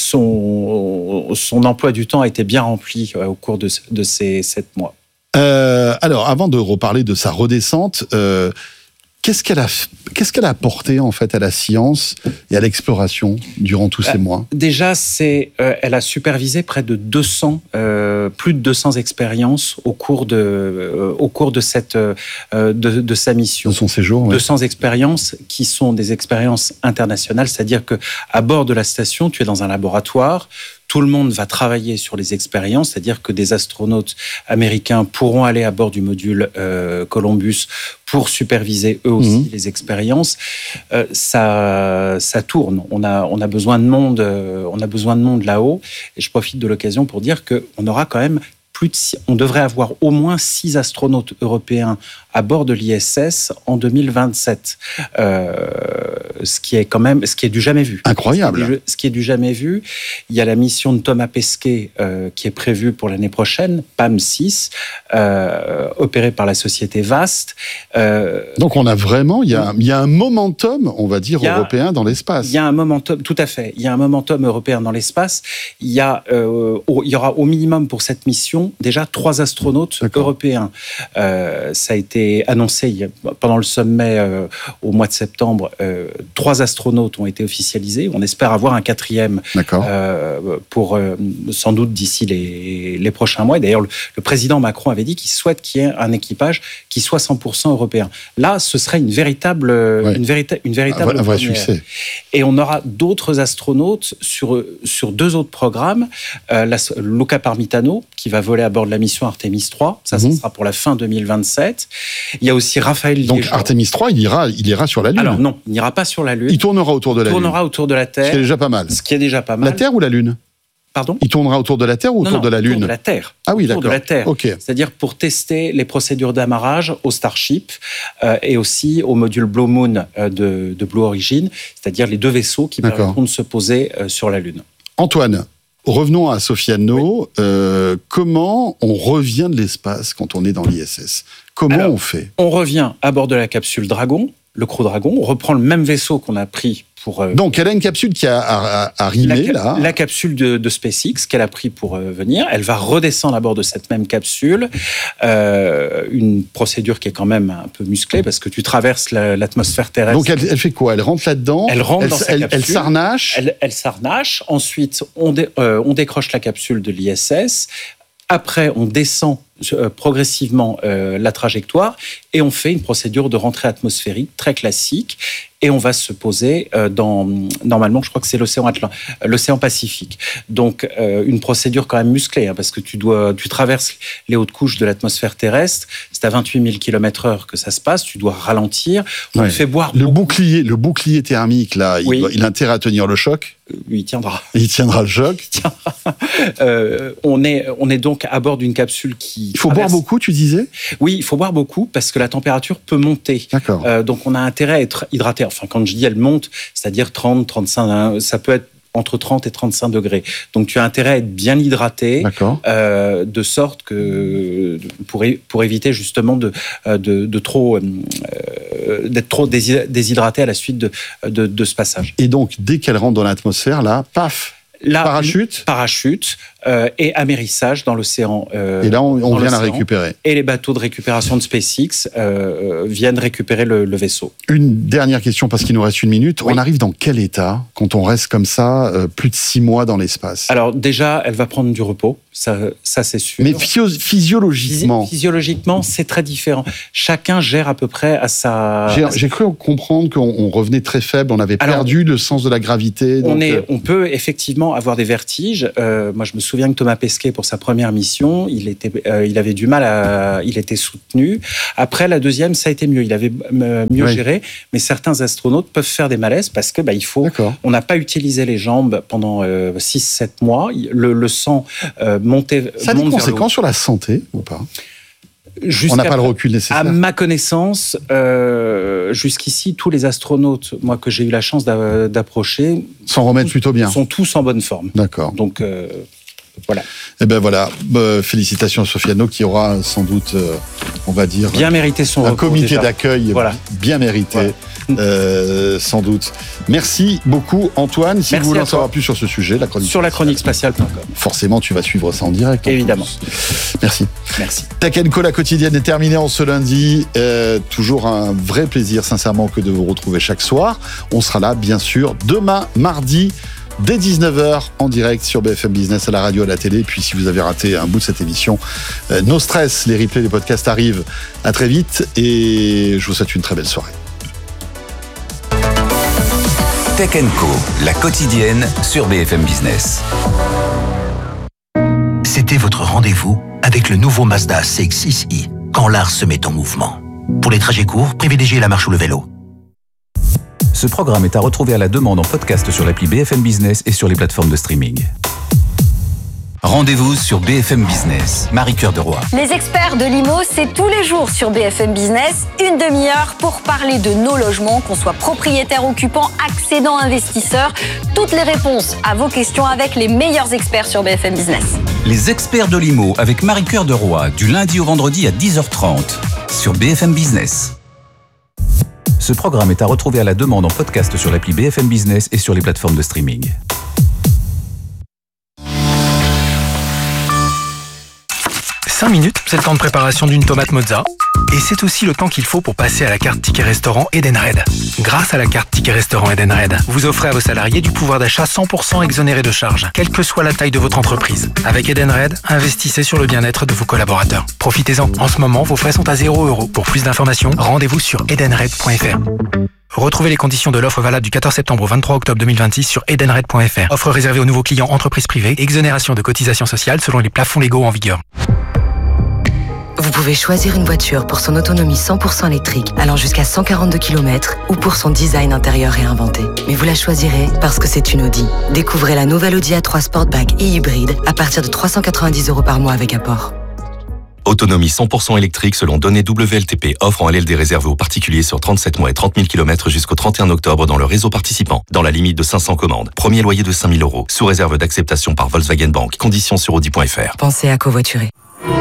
son, son emploi du temps a été bien rempli euh, au cours de, de ces sept mois. Euh, alors, avant de reparler de sa redescente, euh, qu'est-ce qu'elle a, qu'est-ce qu'elle a apporté en fait à la science et à l'exploration durant tous ces Euh, mois? Déjà, c'est, euh, elle a supervisé près de deux cents, euh, plus de deux cents expériences au cours de, euh, au cours de cette, euh, de, de sa mission. De son séjour, ouais. deux cents expériences qui sont des expériences internationales, c'est-à-dire que à bord de la station, tu es dans un laboratoire. Tout le monde va travailler sur les expériences, c'est-à-dire que des astronautes américains pourront aller à bord du module euh, Columbus pour superviser eux aussi Mhm. les expériences. Euh, ça, ça tourne. On a, on a besoin de monde, euh, on a besoin de monde là-haut. Et je profite de l'occasion pour dire que on aura quand même plus de six, on devrait avoir au moins six astronautes européens à bord de l'I S S en deux mille vingt-sept, euh, ce qui est quand même, ce qui est du jamais vu. Incroyable. Ce qui est du, ce qui est du jamais vu. Il y a la mission de Thomas Pesquet euh, qui est prévue pour l'année prochaine, P A M six, euh, opérée par la société VAST. Euh, Donc on a vraiment, il y a, il y a un momentum, on va dire, Il y a- européen dans l'espace. Il y a un momentum, tout à fait. Il y a un momentum européen dans l'espace. Il y a, euh, au- il y aura au minimum pour cette mission déjà trois astronautes D'accord. européens. Euh, ça a été annoncé il y a- pendant le sommet euh, au mois de septembre. Euh, trois astronautes ont été officialisés. On espère avoir un quatrième D'accord. euh, pour euh, sans doute d'ici les, les prochains mois. Et d'ailleurs, le, le président Macron avait dit qu'il souhaite qu'il y ait un équipage qui soit cent pour cent européen. Là, ce serait une véritable, Ouais. une véritable, une un véritable vrai, un vrai première. succès. Et on aura d'autres astronautes sur, sur deux autres programmes. Euh, la, Luca Parmitano, qui va voler à bord de la mission Artemis trois. Ça, Mhm. ça sera pour la fin deux mille vingt-sept. Il y a aussi Raphaël Donc Liégeois. Artemis trois, il ira, il ira sur la Lune. Alors non, il n'ira pas sur la Lune. Il tournera autour de Il la tournera Lune. autour de la Ce qui est Terre, déjà pas mal. ce qui est déjà pas mal. La Terre ou la Lune? Pardon Il tournera autour de la Terre ou Non, autour non, de la Lune? Autour de la Terre. Ah oui, Autour d'accord. de la Terre. Ok. C'est-à-dire pour tester les procédures d'amarrage au Starship euh, et aussi au module Blue Moon euh, de, de Blue Origin, c'est-à-dire les deux vaisseaux qui D'accord. permettront de se poser euh, sur la Lune. Antoine, revenons à Sofiano. Euh, comment on revient de l'espace quand on est dans l'I S S? Comment Alors, on fait? On revient à bord de la capsule Dragon, le Crew Dragon. On reprend le même vaisseau qu'on a pris pour... euh, Donc, elle a une capsule qui a a- a- arrimé, la, là. la capsule de, de SpaceX qu'elle a pris pour euh, venir. Elle va redescendre à bord de cette même capsule. Euh, une procédure qui est quand même un peu musclée parce que tu traverses la- l'atmosphère terrestre. Donc, elle, elle fait quoi? Elle rentre là-dedans? Elle rentre elle, dans sa elle, capsule. elle s'arnache? Elle, elle s'arnache. Ensuite, on, dé- euh, on décroche la capsule de l'I S S. Après, on descend euh, progressivement euh, la trajectoire et on fait une procédure de rentrée atmosphérique très classique. Et on va se poser euh, dans, normalement, je crois que c'est l'océan Atlant- l'océan Pacifique. Donc, euh, une procédure quand même musclée, hein, parce que tu dois, tu traverses les hautes couches de l'atmosphère terrestre. C'est à vingt-huit mille kilomètres heure que ça se passe. Tu dois ralentir. On Ouais. te fait boire. Le beaucoup. bouclier, le bouclier thermique, là, il, Oui. doit- il a intérêt à tenir le choc. Oui, il tiendra. Il tiendra le choc. Euh, on est, on est donc à bord d'une capsule qui. Il faut traverse- boire beaucoup, tu disais? Oui, il faut boire beaucoup parce que la température peut monter. D'accord. Euh, donc on a intérêt à être hydraté. Enfin, quand je dis elle monte, c'est-à-dire trente, trente-cinq, hein, ça peut être entre trente et trente-cinq degrés. Donc tu as intérêt à être bien hydraté, euh, de sorte que pour, pour éviter justement de, de, de trop, euh, d'être trop déshydraté à la suite de, de, de ce passage. Et donc, dès qu'elle rentre dans l'atmosphère, là, paf, là, parachute Parachute euh, et amérissage dans l'océan. Euh, et là, on, on vient la récupérer. Et les bateaux de récupération de SpaceX euh, viennent récupérer le, le vaisseau. Une dernière question, parce qu'il nous reste une minute. Oui. On arrive dans quel état quand on reste comme ça, euh, plus de six mois dans l'espace? Alors déjà, elle va prendre du repos, ça, ça c'est sûr. Mais physio- physiologiquement Physi- Physiologiquement, c'est très différent. Chacun gère à peu près à sa... J'ai, à sa... j'ai cru comprendre qu'on on revenait très faible, on avait Alors, perdu le sens de la gravité. On, donc est, euh... on peut effectivement avoir des vertiges. Euh, moi, je me souviens que Thomas Pesquet, pour sa première mission, il, était, euh, il avait du mal à... Il était soutenu. Après, la deuxième, ça a été mieux. Il avait mieux oui. géré. Mais certains astronautes peuvent faire des malaises parce que bah, il faut... On n'a pas utilisé les jambes pendant euh, six sept mois. Le, le sang euh, montait... Ça a des conséquences sur la santé ou pas? On n'a pas le recul nécessaire. À ma connaissance, euh, jusqu'ici, tous les astronautes, moi que j'ai eu la chance d'a, d'approcher, s'en remettent plutôt bien. Sont tous en bonne forme. D'accord. Donc euh, voilà. Eh ben voilà. Bah, félicitations à Sofiano qui aura sans doute, euh, on va dire, bien mérité son un repos, comité déjà. d'accueil voilà. bien mérité. Voilà. Euh, sans doute. Merci beaucoup Antoine. Si Merci vous voulez en savoir plus sur ce sujet, la chronique sur la chronique spatiale point com. Forcément, tu vas suivre ça en direct. En Évidemment. Plus. Merci. Merci. Tech and Co, la quotidienne est terminée en ce lundi. Euh, toujours un vrai plaisir, sincèrement, que de vous retrouver chaque soir. On sera là, bien sûr, demain, mardi, dès dix-neuf heures, en direct sur B F M Business, à la radio, à la télé. Puis si vous avez raté un bout de cette émission, euh, no stress, les replays des podcasts arrivent. À très vite et je vous souhaite une très belle soirée. Tech and Co, la quotidienne sur B F M Business. C'était votre rendez-vous avec le nouveau Mazda C X six i, quand l'art se met en mouvement. Pour les trajets courts, privilégiez la marche ou le vélo. Ce programme est à retrouver à la demande en podcast sur l'appli B F M Business et sur les plateformes de streaming. Rendez-vous sur B F M Business. Marie-Cœur de Roy. Les experts de l'I M O, c'est tous les jours sur B F M Business, une demi-heure pour parler de nos logements, qu'on soit propriétaire, occupant, accédant, investisseur. Toutes les réponses à vos questions avec les meilleurs experts sur B F M Business. Les experts de l'I M O avec Marie-Cœur de Roy, du lundi au vendredi à dix heures trente sur B F M Business. Ce programme est à retrouver à la demande en podcast sur l'appli B F M Business et sur les plateformes de streaming. cinq minutes, c'est le temps de préparation d'une tomate mozza. Et c'est aussi le temps qu'il faut pour passer à la carte Ticket Restaurant Edenred. Grâce à la carte Ticket Restaurant Edenred, vous offrez à vos salariés du pouvoir d'achat cent pour cent exonéré de charges, quelle que soit la taille de votre entreprise. Avec Edenred, investissez sur le bien-être de vos collaborateurs. Profitez-en. En ce moment, vos frais sont à zéro euro. Pour plus d'informations, rendez-vous sur edenred point f r. Retrouvez les conditions de l'offre valable du quatorze septembre au vingt-trois octobre deux mille vingt-six sur edenred point f r. Offre réservée aux nouveaux clients entreprises privées. Exonération de cotisations sociales selon les plafonds légaux en vigueur. Vous pouvez choisir une voiture pour son autonomie cent pour cent électrique, allant jusqu'à cent quarante-deux kilomètres, ou pour son design intérieur réinventé. Mais vous la choisirez parce que c'est une Audi. Découvrez la nouvelle Audi A trois Sportback et hybride à partir de trois cent quatre-vingt-dix euros par mois avec apport. Autonomie cent pour cent électrique selon données W L T P. Offre en L L D réservée aux particuliers sur trente-sept mois et trente mille kilomètres jusqu'au trente et un octobre dans le réseau participant. Dans la limite de cinq cents commandes. Premier loyer de cinq mille euros. Sous réserve d'acceptation par Volkswagen Bank. Conditions sur audi point f r. Pensez à covoiturer.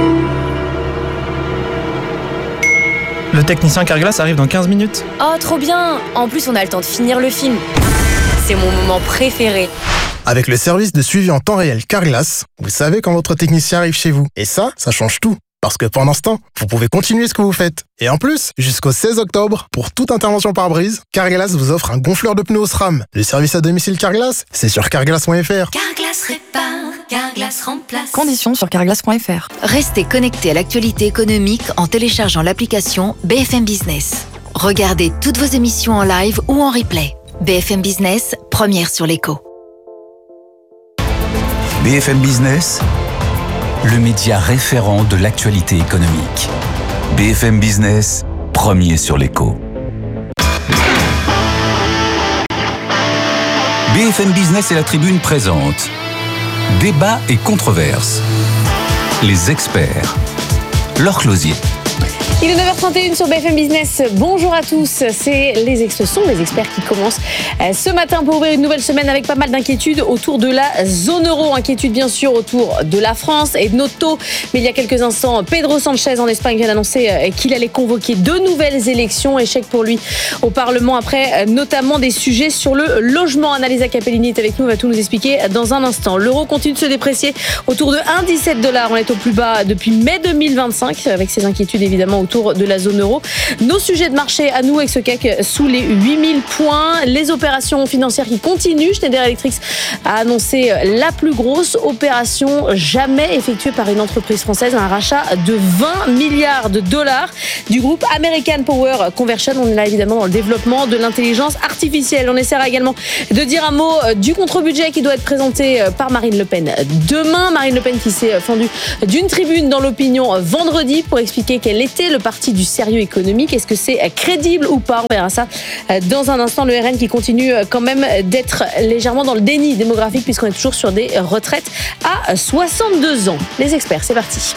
Le technicien Carglass arrive dans quinze minutes. Oh, trop bien! En plus, on a le temps de finir le film. C'est mon moment préféré. Avec le service de suivi en temps réel Carglass, vous savez quand votre technicien arrive chez vous. Et ça, ça change tout. Parce que pendant ce temps, vous pouvez continuer ce que vous faites. Et en plus, jusqu'au seize octobre, pour toute intervention par brise, Carglass vous offre un gonfleur de pneus SRAM. Le service à domicile Carglass, c'est sur carglass point f r. Carglass répare, Carglass remplace. Conditions sur carglass point f r. Restez connectés à l'actualité économique en téléchargeant l'application B F M Business. Regardez toutes vos émissions en live ou en replay. B F M Business, première sur l'écho. B F M Business, le média référent de l'actualité économique. B F M Business, premier sur l'écho. B F M Business et la Tribune présentent Débat et controverses. Les experts. Laure Closier. Il est neuf heures trente et une sur B F M Business. Bonjour à tous. C'est les ex- ce sont les experts qui commencent ce matin pour ouvrir une nouvelle semaine avec pas mal d'inquiétudes autour de la zone euro. Inquiétudes bien sûr autour de la France et de nos taux. Mais il y a quelques instants, Pedro Sanchez en Espagne vient d'annoncer qu'il allait convoquer deux nouvelles élections. Échec pour lui au Parlement après notamment des sujets sur le logement. Annalisa Capellini est avec nous, va tout nous expliquer dans un instant. L'euro continue de se déprécier autour de un virgule dix-sept dollars. On est au plus bas depuis mai deux mille vingt-cinq avec ces inquiétudes évidemment autour de la zone euro. Nos sujets de marché à nous avec ce C A C sous les huit mille points. Les opérations financières qui continuent. Schneider Electric a annoncé la plus grosse opération jamais effectuée par une entreprise française, un rachat de vingt milliards de dollars du groupe American Power Conversion. On est là évidemment dans le développement de l'intelligence artificielle. On essaiera également de dire un mot du contre-budget qui doit être présenté par Marine Le Pen demain. Marine Le Pen qui s'est fendue d'une tribune dans l'opinion vendredi pour expliquer quel était le parti du sérieux économique. Est-ce que c'est crédible ou pas? On verra ça dans un instant. Le R N qui continue quand même d'être légèrement dans le déni démographique puisqu'on est toujours sur des retraites à soixante-deux ans. Les experts, c'est parti.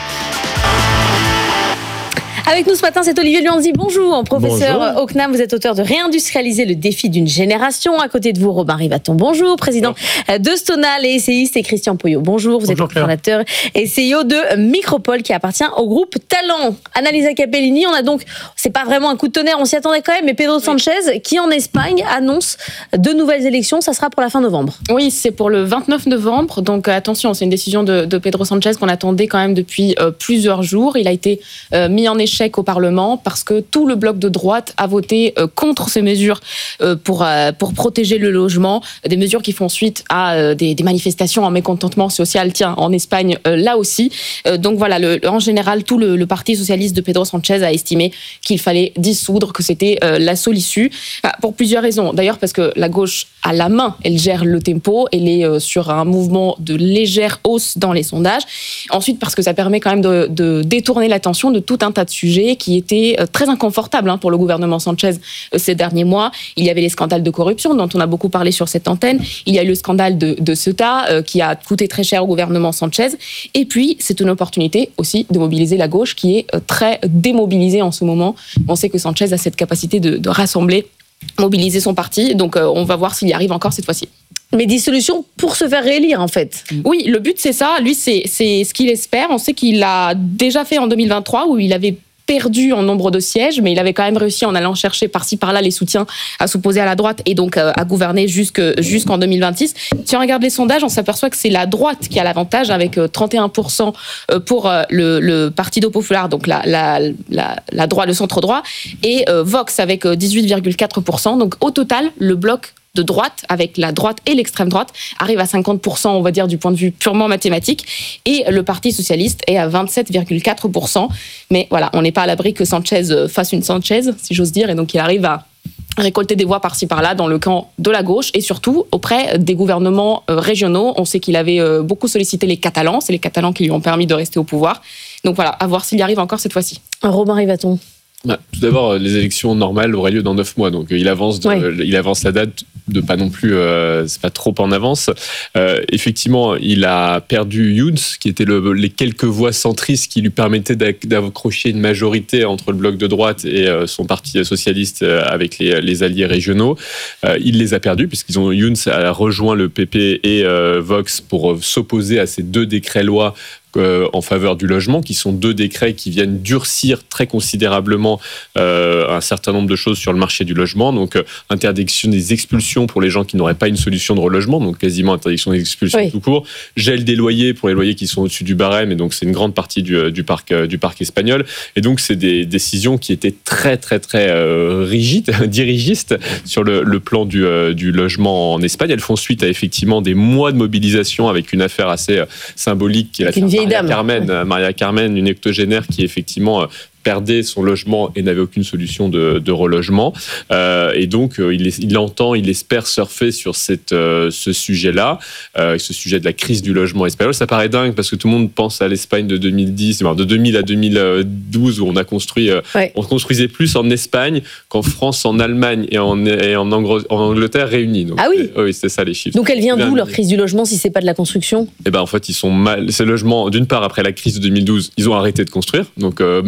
Avec nous ce matin, c'est Olivier Luanzi. Bonjour, professeur bonjour. Au C N A M. Vous êtes auteur de Réindustrialiser le défi d'une génération. À côté de vous, Robin Rivaton. Bonjour, président bonjour. de Stonal et essayiste. Et Christian Poyot. Bonjour, vous bonjour, êtes fondateur et C E O de Micropole qui appartient au groupe Talent. Annalisa Capellini, on a donc, c'est pas vraiment un coup de tonnerre, on s'y attendait quand même, mais Pedro Sanchez oui. qui en Espagne annonce de nouvelles élections. Ça sera pour la fin novembre. Oui, c'est pour le vingt-neuf novembre. Donc attention, c'est une décision de, de Pedro Sanchez qu'on attendait quand même depuis euh, plusieurs jours. Il a été euh, mis en échec au Parlement parce que tout le bloc de droite a voté euh, contre ces mesures euh, pour, euh, pour protéger le logement, des mesures qui font suite à euh, des, des manifestations en mécontentement social, tiens, en Espagne, euh, là aussi. Euh, donc voilà, le, en général, tout le, le Parti socialiste de Pedro Sanchez a estimé qu'il fallait dissoudre, que c'était euh, la seule issue, ah, pour plusieurs raisons. D'ailleurs, parce que la gauche a la main, elle gère le tempo, elle est euh, sur un mouvement de légère hausse dans les sondages. Ensuite, parce que ça permet quand même de, de détourner l'attention de tout un tas de sujets qui étaient très inconfortables hein, pour le gouvernement Sanchez euh, ces derniers mois. Il y avait les scandales de corruption dont on a beaucoup parlé sur cette antenne. Il y a eu le scandale de, de Ceuta euh, qui a coûté très cher au gouvernement Sanchez. Et puis, c'est une opportunité aussi de mobiliser la gauche qui est euh, très démobilisée en ce moment. On sait que Sanchez a cette capacité de, de rassembler, mobiliser son parti. Donc, euh, on va voir s'il y arrive encore cette fois-ci. Mais dissolution pour se faire réélire, en fait. Oui, le but, c'est ça. Lui, c'est, c'est ce qu'il espère. On sait qu'il l'a déjà fait en deux mille vingt-trois, où il avait perdu en nombre de sièges, mais il avait quand même réussi en allant chercher par-ci par-là les soutiens à s'opposer à la droite et donc euh, à gouverner jusque, jusqu'en deux mille vingt-six. Si on regarde les sondages, on s'aperçoit que c'est la droite qui a l'avantage avec euh, trente et un pour cent pour euh, le, le Partido Popular, donc la, la, la, la droite, le centre-droit, et euh, Vox avec euh, dix-huit virgule quatre pour cent. Donc au total, le bloc de droite, avec la droite et l'extrême droite, arrive à cinquante pour cent, on va dire, du point de vue purement mathématique, et le Parti socialiste est à vingt-sept virgule quatre pour cent. Mais voilà, on n'est pas à l'abri que Sanchez fasse une Sanchez, si j'ose dire, et donc il arrive à récolter des voix par-ci par-là dans le camp de la gauche et surtout auprès des gouvernements régionaux. On sait qu'il avait beaucoup sollicité les Catalans, c'est les Catalans qui lui ont permis de rester au pouvoir. Donc voilà, à voir s'il y arrive encore cette fois-ci. Robin Rivaton. Bah, tout d'abord, les élections normales auraient lieu dans neuf mois, donc il avance, de, ouais. il avance la date de pas non plus, euh, c'est pas trop en avance. Euh, effectivement, il a perdu Junts, qui étaient le, les quelques voix centristes qui lui permettaient d'accrocher une majorité entre le bloc de droite et euh, son parti socialiste euh, avec les, les alliés régionaux. Euh, il les a perdus puisqu'ils ont Junts a rejoint le P P et euh, Vox pour euh, s'opposer à ces deux décrets-lois en faveur du logement, qui sont deux décrets qui viennent durcir très considérablement euh, un certain nombre de choses sur le marché du logement. Donc, euh, interdiction des expulsions pour les gens qui n'auraient pas une solution de relogement, donc quasiment interdiction des expulsions oui. tout court. Gel des loyers pour les loyers qui sont au-dessus du barème, et donc c'est une grande partie du, du, parc, du parc espagnol. Et donc, c'est des décisions qui étaient très, très, très euh, rigides, dirigistes sur le, le plan du, euh, du logement en Espagne. Elles font suite à effectivement des mois de mobilisation avec une affaire assez euh, symbolique qui est l'affaire Maria Carmen, Maria Carmen, une octogénaire qui effectivement perdait son logement et n'avait aucune solution de, de relogement. Euh, et donc, euh, il, il entend, il espère surfer sur cette, euh, ce sujet-là, euh, ce sujet de la crise du logement espagnol. Ça paraît dingue parce que tout le monde pense à l'Espagne de deux mille dix, de deux mille à deux mille douze, où on a construit, euh, ouais. on construisait plus en Espagne qu'en France, en Allemagne et en, et en, Angr- en Angleterre réunis. Donc, ah oui. euh, oui, c'est ça les chiffres. Donc, elle vient d'où leur crise du logement si c'est pas de la construction ? Eh ben, en fait, ils sont mal. Ces logements, d'une part, après la crise de deux mille douze, ils ont arrêté de construire. Donc, euh, même si vous avez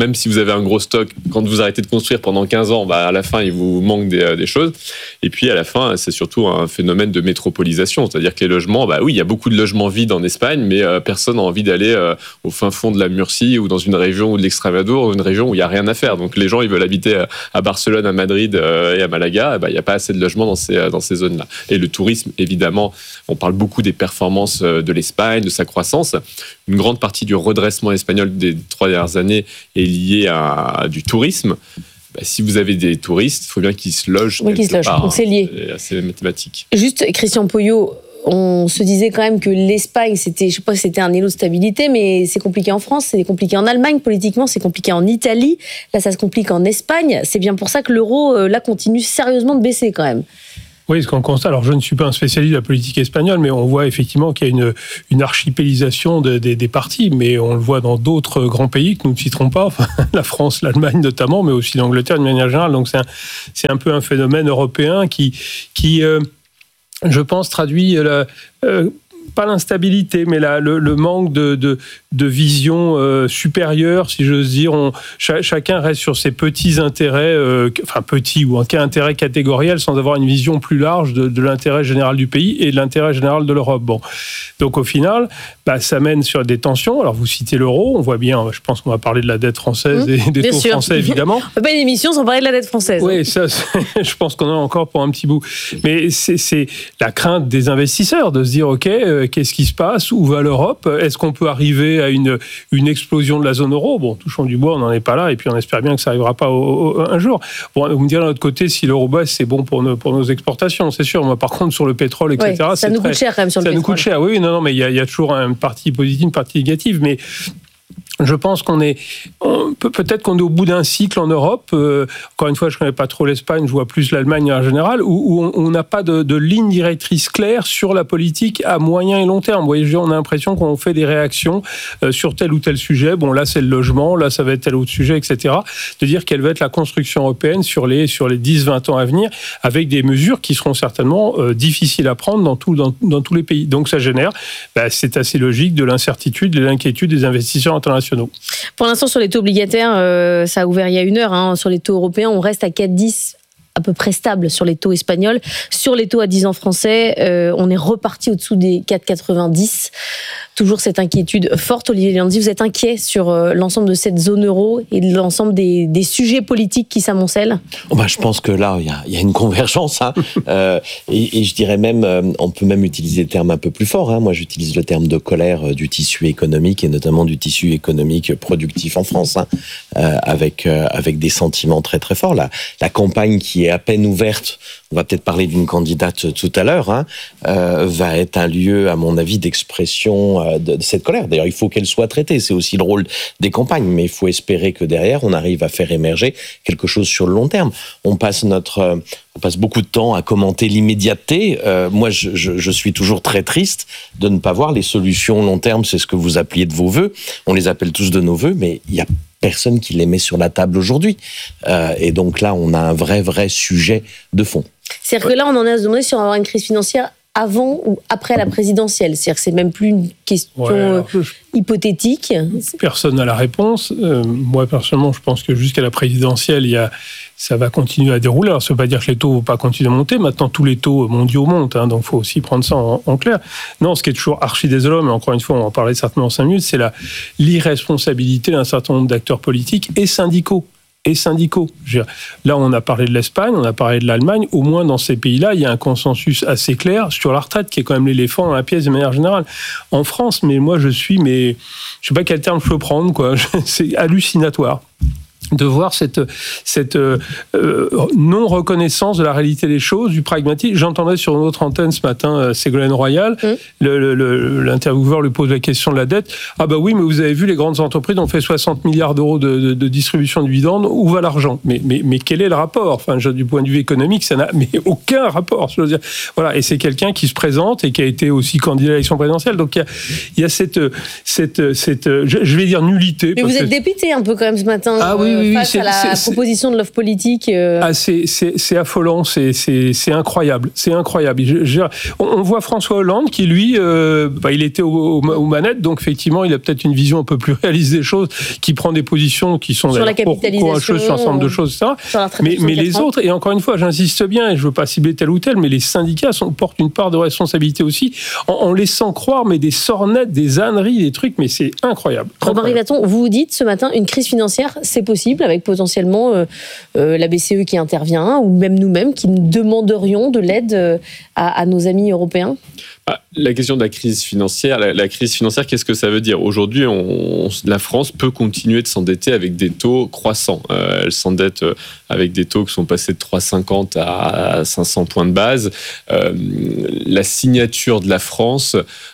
avez un gros stock, quand vous arrêtez de construire pendant quinze ans, bah, à la fin, il vous manque des, des choses. Et puis, à la fin, c'est surtout un phénomène de métropolisation. C'est-à-dire que les logements, bah oui, il y a beaucoup de logements vides en Espagne, mais euh, personne n'a envie d'aller euh, au fin fond de la Murcie ou dans une région ou de l'Extremadure, ou une région où il n'y a rien à faire. Donc, les gens, ils veulent habiter à Barcelone, à Madrid euh, et à Malaga. Et bah, il n'y a pas assez de logements dans ces, dans ces zones-là. Et le tourisme, évidemment, on parle beaucoup des performances de l'Espagne, de sa croissance. Une grande partie du redressement espagnol des trois dernières années est liée à, à du tourisme. Bah, si vous avez des touristes, il faut bien qu'ils se logent oui, quelque qu'ils se logent. part. Donc c'est lié. C'est assez mathématique. Juste, Christian Poyot, on se disait quand même que l'Espagne, c'était, je sais pas si c'était un élo de stabilité, mais c'est compliqué en France, c'est compliqué en Allemagne, politiquement, c'est compliqué en Italie. Là, ça se complique en Espagne. C'est bien pour ça que l'euro, là, continue sérieusement de baisser quand même. Oui, ce qu'on constate, alors je ne suis pas un spécialiste de la politique espagnole, mais on voit effectivement qu'il y a une, une archipélisation de, de, des partis, mais on le voit dans d'autres grands pays que nous ne citerons pas, enfin, la France, l'Allemagne notamment, mais aussi l'Angleterre de manière générale. Donc c'est un, c'est un peu un phénomène européen qui, qui euh, je pense, traduit la... Euh, pas l'instabilité, mais la, le, le manque de, de, de vision euh, supérieure, si j'ose dire. On, ch- chacun reste sur ses petits intérêts, euh, enfin petits ou en cas intérêt catégoriel, sans avoir une vision plus large de, de l'intérêt général du pays et de l'intérêt général de l'Europe. Bon. Donc au final, bah, ça mène sur des tensions. Alors vous citez l'euro, on voit bien, je pense qu'on va parler de la dette française mmh, et des taux sûr. français, évidemment. On ne fait pas une émission sans parler de la dette française. Oui, ça, je pense qu'on en a encore pour un petit bout. Mais c'est, c'est la crainte des investisseurs de se dire, OK, euh, qu'est-ce qui se passe? Où va l'Europe? Est-ce qu'on peut arriver à une, une explosion de la zone euro? Bon, touchons du bois, on n'en est pas là, et puis on espère bien que ça n'arrivera pas au, au, un jour. Bon, vous me direz de l'autre côté, si l'euro baisse, c'est bon pour nos, pour nos exportations, c'est sûr. Moi, par contre, sur le pétrole, et cetera, ouais, ça c'est nous très, coûte cher quand même sur le ça pétrole. Ça nous coûte cher, oui, non, non, mais il y, y a toujours une partie positive, une partie négative, mais... Je pense qu'on est, on peut, peut-être qu'on est au bout d'un cycle en Europe. Euh, encore une fois, je ne connais pas trop l'Espagne, je vois plus l'Allemagne en général, où, où on n'a pas de, de ligne directrice claire sur la politique à moyen et long terme. Vous voyez, on a l'impression qu'on fait des réactions euh, sur tel ou tel sujet. Bon, là, c'est le logement, là, ça va être tel autre sujet, et cetera. De dire quelle va être la construction européenne sur les, sur les dix vingt ans à venir, avec des mesures qui seront certainement euh, difficiles à prendre dans, tout, dans, dans tous les pays. Donc, ça génère, bah, c'est assez logique, de l'incertitude, de l'inquiétude des investisseurs internationaux. Pour l'instant, sur les taux obligataires, euh, ça a ouvert il y a une heure. Hein. Sur les taux européens, on reste à quatre virgule dix, à peu près stable sur les taux espagnols. Sur les taux à dix ans français, euh, on est reparti au-dessous des quatre virgule quatre-vingt-dix. Toujours cette inquiétude forte. Olivier Liandy, vous êtes inquiet sur euh, l'ensemble de cette zone euro et de l'ensemble des, des sujets politiques qui s'amoncellent? Oh bah, je pense que là, il y, y a une convergence. Hein. euh, et, et je dirais même, euh, on peut même utiliser le terme un peu plus fort. Hein. Moi, j'utilise le terme de colère euh, du tissu économique et notamment du tissu économique productif en France, hein, euh, avec, euh, avec des sentiments très très forts. La, la campagne qui est à peine ouverte, on va peut-être parler d'une candidate tout à l'heure, hein, euh, va être un lieu, à mon avis, d'expression euh, de, de cette colère. D'ailleurs, il faut qu'elle soit traitée. C'est aussi le rôle des campagnes. Mais il faut espérer que derrière, on arrive à faire émerger quelque chose sur le long terme. On passe notre... Euh, on passe beaucoup de temps à commenter l'immédiateté. Euh, moi, je, je, je suis toujours très triste de ne pas voir les solutions long terme. C'est ce que vous appeliez de vos vœux. On les appelle tous de nos vœux, mais il y a personne qui les met sur la table aujourd'hui. Euh, et donc là, on a un vrai, vrai sujet de fond. C'est-à-dire que là, on en est à se demander si on va avoir une crise financière avant ou après la présidentielle. C'est-à-dire que c'est même plus une question ouais, alors, je... hypothétique. Personne n'a la réponse. Euh, moi, personnellement, je pense que jusqu'à la présidentielle, il y a, ça va continuer à dérouler. Alors, ça ne veut pas dire que les taux ne vont pas continuer à monter. Maintenant, tous les taux mondiaux montent, hein, donc il faut aussi prendre ça en, en clair. Non, ce qui est toujours archi désolant, mais encore une fois, on va en parler certainement en cinq minutes, c'est la, l'irresponsabilité d'un certain nombre d'acteurs politiques et syndicaux. Et syndicaux. Là, on a parlé de l'Espagne, on a parlé de l'Allemagne. Au moins, dans ces pays-là, il y a un consensus assez clair sur la retraite, qui est quand même l'éléphant dans la pièce de manière générale. En France, mais moi, je suis, mais je sais pas quel terme je peux prendre, quoi. C'est hallucinatoire de voir cette, cette euh, non-reconnaissance de la réalité des choses, du pragmatisme. J'entendais sur une autre antenne ce matin euh, Ségolène Royal, mmh. le, le, le, l'intervieweur lui pose la question de la dette. Ah bah oui, mais vous avez vu, les grandes entreprises ont fait soixante milliards d'euros de, de, de distribution de dividendes. Où va l'argent? mais, mais, mais quel est le rapport? Enfin, du point de vue économique, ça n'a mais aucun rapport. Je veux dire. Voilà, et c'est quelqu'un qui se présente et qui a été aussi candidat à l'élection présidentielle. Donc il y a, il y a cette, cette, cette je, je vais dire nullité. Mais vous êtes que... dépité un peu quand même ce matin. Ah oui, oui, face c'est, à la c'est, c'est, proposition de l'offre politique. Euh... Ah, c'est, c'est, c'est affolant, c'est, c'est, c'est incroyable, c'est incroyable. Je, je, on, on voit François Hollande qui, lui, euh, bah, il était aux, aux manettes, donc effectivement, il a peut-être une vision un peu plus réaliste des choses, qui prend des positions qui sont sur la courageuses sur un certain nombre de choses, et cetera. Mais, mais les autres, et encore une fois, j'insiste bien, et je ne veux pas cibler tel ou tel, mais les syndicats sont, portent une part de responsabilité aussi, en, en laissant croire, mais des sornettes, des âneries, des trucs, mais c'est incroyable. Romain Rivaton, vous vous dites ce matin, une crise financière, c'est possible, avec potentiellement euh, euh, la B C E qui intervient, ou même nous-mêmes qui demanderions de l'aide euh, à, à nos amis européens? Ah, la question de la crise financière, la, la crise financière, qu'est-ce que ça veut dire? Aujourd'hui, on, on, la France peut continuer de s'endetter avec des taux croissants. Euh, elle s'endette avec des taux qui sont passés de trois virgule cinquante à cinq cents points de base. Euh, la signature de la France,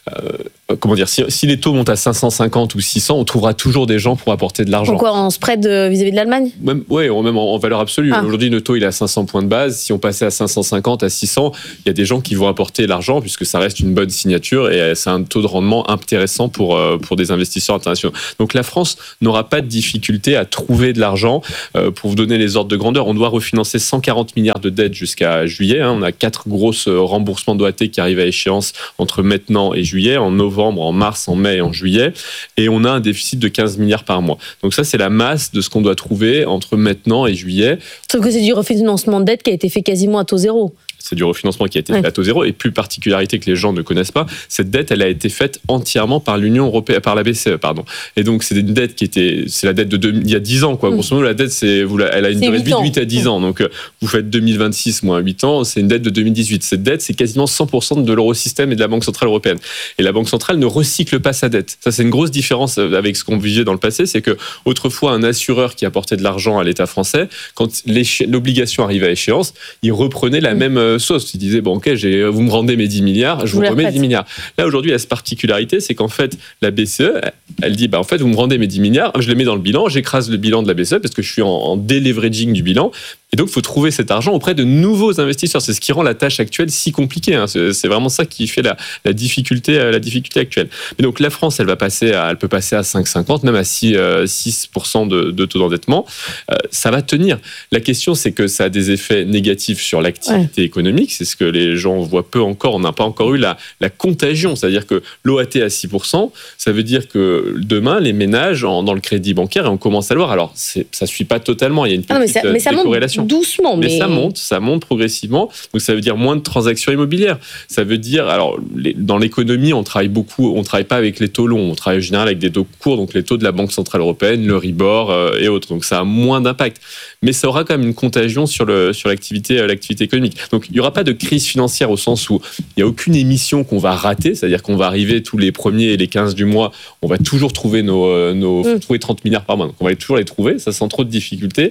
euh, comment dire, si, si les taux montent à cinq cent cinquante ou six cents, on trouvera toujours des gens pour apporter de l'argent. Pourquoi en spread vis-à-vis de l'Allemagne? Même, ouais, même en, en valeur absolue. Ah. Aujourd'hui, le taux il est à cinq cents points de base. Si on passait à cinq cent cinquante, à six cents, il y a des gens qui vont apporter l'argent puisque ça reste une bonne signature et c'est un taux de rendement intéressant pour, pour des investisseurs internationaux. Donc la France n'aura pas de difficulté à trouver de l'argent. Euh, pour vous donner les ordres de grandeur, on doit refinancer cent quarante milliards de dettes jusqu'à juillet. Hein. On a quatre grosses remboursements d'O A T qui arrivent à échéance entre maintenant et juillet, en novembre, en mars, en mai et en juillet. Et on a un déficit de quinze milliards par mois. Donc ça, c'est la masse de ce qu'on doit trouver entre maintenant et juillet. Sauf que c'est du refinancement de dette qui a été fait quasiment à taux zéro. C'est du refinancement qui a été fait ouais. à taux zéro. Et plus particularité que les gens ne connaissent pas, cette dette, elle a été faite entièrement par l'Union européenne, par la B C E, pardon. Et donc, c'est une dette qui était, c'est la dette de deux, il y a dix ans, quoi. Mmh. Grosso modo, la dette, c'est, vous, elle a une durée de vie de huit à dix mmh. ans. Donc, vous faites deux mille vingt-six moins huit ans, c'est une dette de deux mille dix-huit. Cette dette, c'est quasiment cent pour cent de l'eurosystème et de la Banque Centrale Européenne. Et la Banque Centrale ne recycle pas sa dette. Ça, c'est une grosse différence avec ce qu'on vivait dans le passé. C'est que, autrefois, un assureur qui apportait de l'argent à l'État français, quand l'obligation arrivait à échéance, il reprenait la mmh. même sauce. Il disait, bon, ok, j'ai, vous me rendez mes dix milliards, je vous, vous remets dix milliards. Là, aujourd'hui, il y a cette particularité, c'est qu'en fait, la B C E, elle dit, bah, en fait, vous me rendez mes dix milliards, je les mets dans le bilan, j'écrase le bilan de la B C E parce que je suis en, en deleveraging du bilan. Et donc, il faut trouver cet argent auprès de nouveaux investisseurs. C'est ce qui rend la tâche actuelle si compliquée. Hein. C'est, c'est vraiment ça qui fait la, la, difficulté, la difficulté actuelle. Mais donc, la France, elle va passer à, elle peut passer à cinq virgule cinquante, même à six pour cent de, de taux d'endettement. Euh, ça va tenir. La question, c'est que ça a des effets négatifs sur l'activité ouais. économique. C'est ce que les gens voient peu encore. On n'a pas encore eu la, la contagion. C'est-à-dire que l'O A T à six pour cent, ça veut dire que demain, les ménages, en, dans le crédit bancaire, et on commence à le voir. Alors, c'est, ça ne suit pas totalement. Il y a une petite ah, mais ça, mais ça décorrélation. Doucement, mais... mais ça monte, ça monte progressivement. Donc ça veut dire moins de transactions immobilières. Ça veut dire, alors les, dans l'économie, on travaille beaucoup, on travaille pas avec les taux longs, on travaille en général avec des taux courts, donc les taux de la Banque Centrale Européenne, le Ribor euh, et autres. Donc ça a moins d'impact, mais ça aura quand même une contagion sur le sur l'activité euh, l'activité économique. Donc il y aura pas de crise financière au sens où il y a aucune émission qu'on va rater, c'est-à-dire qu'on va arriver tous les premiers et les quinze du mois, on va toujours trouver nos euh, nos mmh. trouver trente milliards par mois. Donc on va toujours les trouver, ça sans trop de difficultés.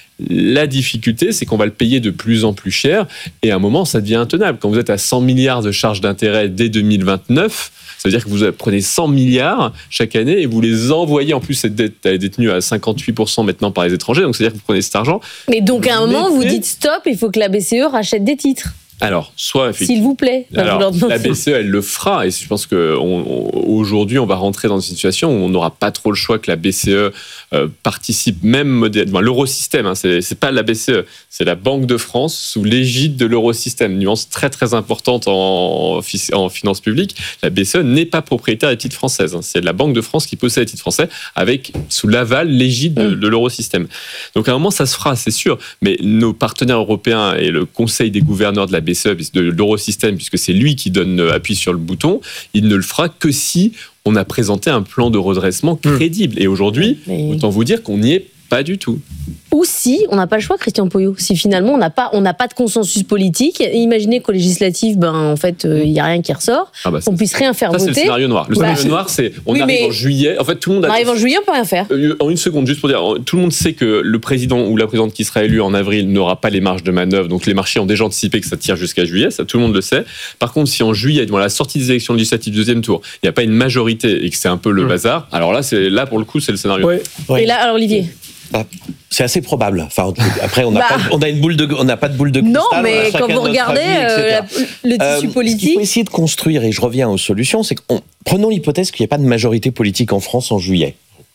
La difficulté, c'est qu'on va le payer de plus en plus cher et à un moment, ça devient intenable. Quand vous êtes à cent milliards de charges d'intérêt dès deux mille vingt-neuf, ça veut dire que vous prenez cent milliards chaque année et vous les envoyez. En plus, cette dette est détenue à cinquante-huit pour cent maintenant par les étrangers, donc c'est-à-dire que vous prenez cet argent. Mais donc à un moment, vous dites stop, il faut que la B C E rachète des titres. Alors, soit effectivement. S'il vous plaît. Alors, la B C E, elle le fera, et je pense qu'aujourd'hui, on, on va rentrer dans une situation où on n'aura pas trop le choix que la B C E euh, participe, même modèlement. L'eurosystème, hein, c'est, c'est pas la B C E, c'est la Banque de France sous l'égide de l'eurosystème. Nuance très très importante en, en finances publiques. La B C E n'est pas propriétaire des titres françaises. Hein. C'est la Banque de France qui possède les titres français avec sous l'aval, l'égide de, de l'eurosystème. Donc à un moment, ça se fera, c'est sûr. Mais nos partenaires européens et le Conseil des gouverneurs de la B C E, de l'eurosystème, puisque c'est lui qui donne appui sur le bouton, il ne le fera que si on a présenté un plan de redressement crédible. Et aujourd'hui, Mais... autant vous dire qu'on n'y est pas du tout. Ou si on n'a pas le choix, Christian Poyot, si finalement on n'a pas, on n'a pas de consensus politique, imaginez qu'aux législatives, ben, en fait, il euh, n'y a rien qui ressort, ah bah on puisse rien faire ça, voter. C'est le scénario noir. Le bah, scénario noir, c'est on oui, arrive en juillet. En fait, tout le monde on arrive en juillet, on peut rien faire. En une seconde, juste pour dire, tout le monde sait que le président ou la présidente qui sera élu en avril n'aura pas les marges de manœuvre, donc les marchés ont déjà anticipé que ça tire jusqu'à juillet, ça tout le monde le sait. Par contre, si en juillet, devant la sortie des élections législatives deuxième tour, il n'y a pas une majorité et que c'est un peu le mmh. bazar, alors là, c'est là pour le coup, c'est le scénario. Ouais. Ouais. Et là, alors Olivier. Bah, c'est assez probable. Enfin, après, on n'a bah. pas, on a une boule de, on n'a pas de boule de cristal. Non, mais quand vous regardez euh, le tissu euh, politique, ce qu'il faut essayer de construire, et je reviens aux solutions, c'est qu'on prenons l'hypothèse qu'il n'y ait pas de majorité politique en France en juillet.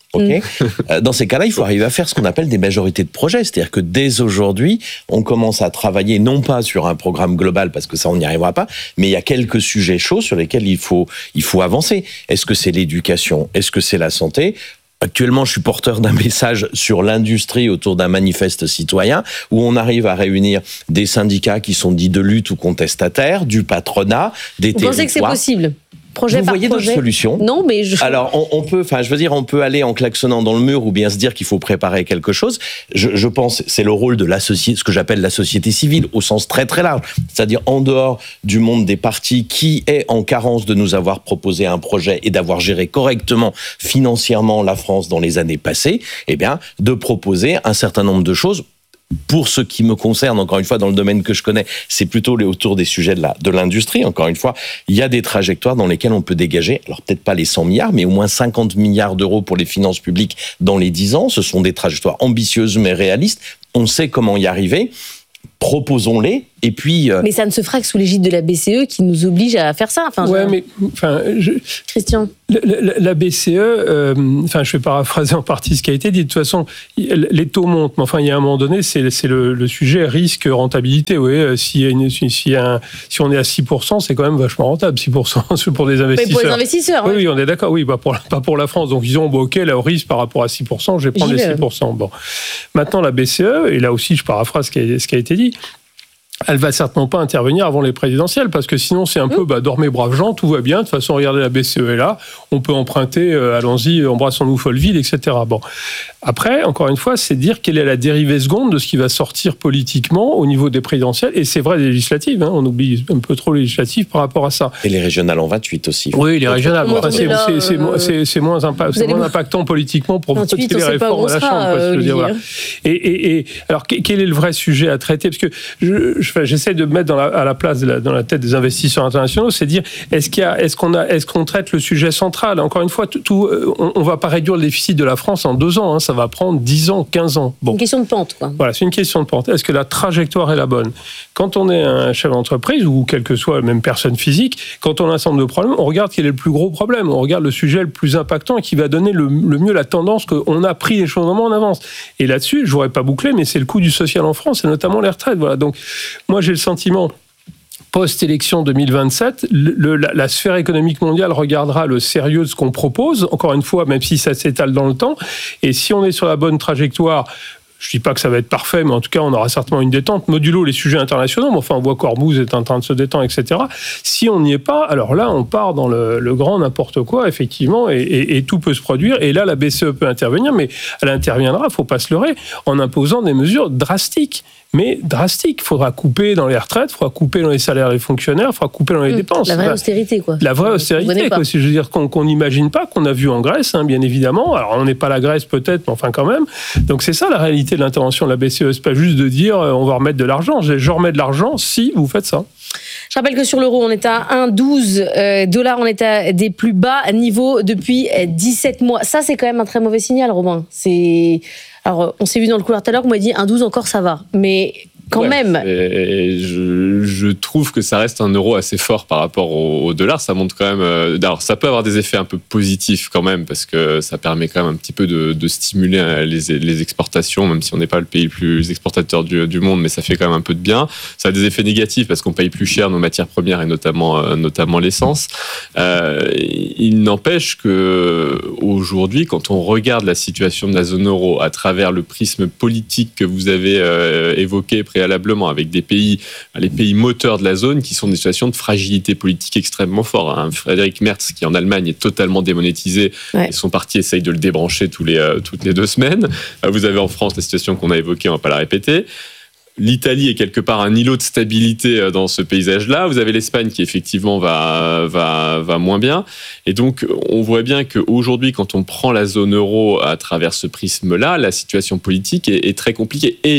Okay. Mmh. Dans ces cas-là, il faut arriver à faire ce qu'on appelle des majorités de projets. C'est-à-dire que dès aujourd'hui, on commence à travailler non pas sur un programme global, parce que ça, on n'y arrivera pas, mais il y a quelques sujets chauds sur lesquels il faut, il faut avancer. Est-ce que c'est l'éducation? Est-ce que c'est la santé? Actuellement, je suis porteur d'un message sur l'industrie autour d'un manifeste citoyen où on arrive à réunir des syndicats qui sont dits de lutte ou contestataires, du patronat, des Vous territoires. pensez que c'est possible? Projet Vous par voyez d'autres projet. solutions? Non, mais je... Alors, on, on peut, enfin, je veux dire, on peut aller en klaxonnant dans le mur ou bien se dire qu'il faut préparer quelque chose. Je, je pense, c'est le rôle de la société, ce que j'appelle la société civile, au sens très très large. C'est-à-dire en dehors du monde des partis qui est en carence de nous avoir proposé un projet et d'avoir géré correctement financièrement la France dans les années passées, eh bien, de proposer un certain nombre de choses. Pour ce qui me concerne, encore une fois, dans le domaine que je connais, c'est plutôt autour des sujets de, la, de l'industrie. Encore une fois, il y a des trajectoires dans lesquelles on peut dégager, alors peut-être pas les cent milliards, mais au moins cinquante milliards d'euros pour les finances publiques dans les dix ans. Ce sont des trajectoires ambitieuses mais réalistes. On sait comment y arriver. Proposons-les. Et puis, euh... mais ça ne se fera que sous l'égide de la B C E qui nous oblige à faire ça. Enfin, ouais, je... mais enfin, je... Christian, la, la, la B C E, euh, enfin, je vais paraphraser en partie ce qui a été dit. De toute façon, les taux montent, mais enfin, il y a un moment donné, c'est, c'est le, le sujet risque-rentabilité. Oui, si, y a une, si, y a un, si on est à six pour cent, c'est quand même vachement rentable. six pour cent pour des investisseurs. Mais pour les investisseurs. Oui, ouais. oui, on est d'accord. Oui, bah pour, pas pour la France. Donc ils ont, bon, ok, là, au risque par rapport à six pour cent, je vais prendre J'y les six pour cent. Bon, maintenant la B C E, et là aussi, je paraphrase ce qui a, ce qui a été dit. Elle va certainement pas intervenir avant les présidentielles, parce que sinon c'est un mmh. peu bah, dormez braves gens, tout va bien, de toute façon regardez la B C E est là, on peut emprunter, euh, allons-y, embrassons-nous Folleville, et cetera. Bon. Après, encore une fois, c'est dire quelle est la dérivée seconde de ce qui va sortir politiquement au niveau des présidentielles, et c'est vrai des législatives, hein, on oublie un peu trop les législatives par rapport à ça. Et les régionales en vingt-huit aussi. Oui, les régionales, enfin, c'est, là, c'est, c'est, euh, c'est, c'est moins, impa- c'est moins impactant politiquement pour voter les réformes à la Chambre. Euh, je veux dire, voilà. et, et, et alors, quel est le vrai sujet à traiter? Parce que je, je, j'essaie de mettre dans la, à la place, de la, dans la tête des investisseurs internationaux, c'est dire, est-ce, qu'il y a, est-ce, qu'on a, est-ce qu'on traite le sujet central? Encore une fois, tout, tout, on ne va pas réduire le déficit de la France en deux ans, hein, ça va prendre dix ans, quinze ans. Bon. Une question de pente, quoi. Voilà, c'est une question de pente. Est-ce que la trajectoire est la bonne? Quand on est un chef d'entreprise, ou quelle que soit même personne physique, quand on a un ensemble de problèmes, on regarde quel est le plus gros problème, on regarde le sujet le plus impactant et qui va donner le, le mieux la tendance qu'on a pris les choses vraiment en avance. Et là-dessus, je n'aurais pas bouclé, mais c'est le coût du social en France, et notamment les retraites. Voilà. Donc, moi, j'ai le sentiment... Post-élection deux mille vingt-sept, le, la, la sphère économique mondiale regardera le sérieux de ce qu'on propose, encore une fois, même si ça s'étale dans le temps. Et si on est sur la bonne trajectoire, je ne dis pas que ça va être parfait, mais en tout cas, on aura certainement une détente. Modulo les sujets internationaux, mais enfin, on voit qu'Ormuz est en train de se détendre, et cetera. Si on n'y est pas, alors là, on part dans le, le grand n'importe quoi, effectivement, et, et, et tout peut se produire. Et là, la B C E peut intervenir, mais elle interviendra, il ne faut pas se leurrer, en imposant des mesures drastiques. Mais drastique. Il faudra couper dans les retraites, il faudra couper dans les salaires des fonctionnaires, il faudra couper dans les mmh, dépenses. La vraie austérité, quoi. La vraie austérité, quoi. Si je veux dire qu'on n'imagine pas, qu'on a vu en Grèce, hein, bien évidemment. Alors, on n'est pas la Grèce peut-être, mais enfin quand même. Donc, c'est ça la réalité de l'intervention de la B C E. C'est pas juste de dire euh, on va remettre de l'argent. Je, je remets de l'argent si vous faites ça. Je rappelle que sur l'euro, on est à un virgule douze euh, dollars, on est à des plus bas niveaux depuis dix-sept mois. Ça, c'est quand même un très mauvais signal, Robin. C'est... Alors, on s'est vu dans le couloir tout à l'heure, on m'a dit un virgule douze encore, ça va. Mais quand ouais, même. Et je, je trouve que ça reste un euro assez fort par rapport au, au dollar. Ça montre quand même. Euh, alors, ça peut avoir des effets un peu positifs quand même, parce que ça permet quand même un petit peu de, de stimuler les, les exportations, même si on n'est pas le pays le plus exportateur du, du monde, mais ça fait quand même un peu de bien. Ça a des effets négatifs parce qu'on paye plus cher nos matières premières et notamment, euh, notamment l'essence. Euh, il n'empêche que aujourd'hui, quand on regarde la situation de la zone euro à travers le prisme politique que vous avez euh, évoqué préalablement, avec des pays, les pays moteurs de la zone qui sont dans des situations de fragilité politique extrêmement forte. Hein. Frédéric Merz, qui en Allemagne est totalement démonétisé, ouais. et son parti essaye de le débrancher tous les, euh, toutes les deux semaines. Vous avez en France la situation qu'on a évoquée, on ne va pas la répéter. L'Italie est quelque part un îlot de stabilité dans ce paysage-là. Vous avez l'Espagne qui effectivement va, va, va moins bien. Et donc, on voit bien qu'aujourd'hui, quand on prend la zone euro à travers ce prisme-là, la situation politique est, est très compliquée. Et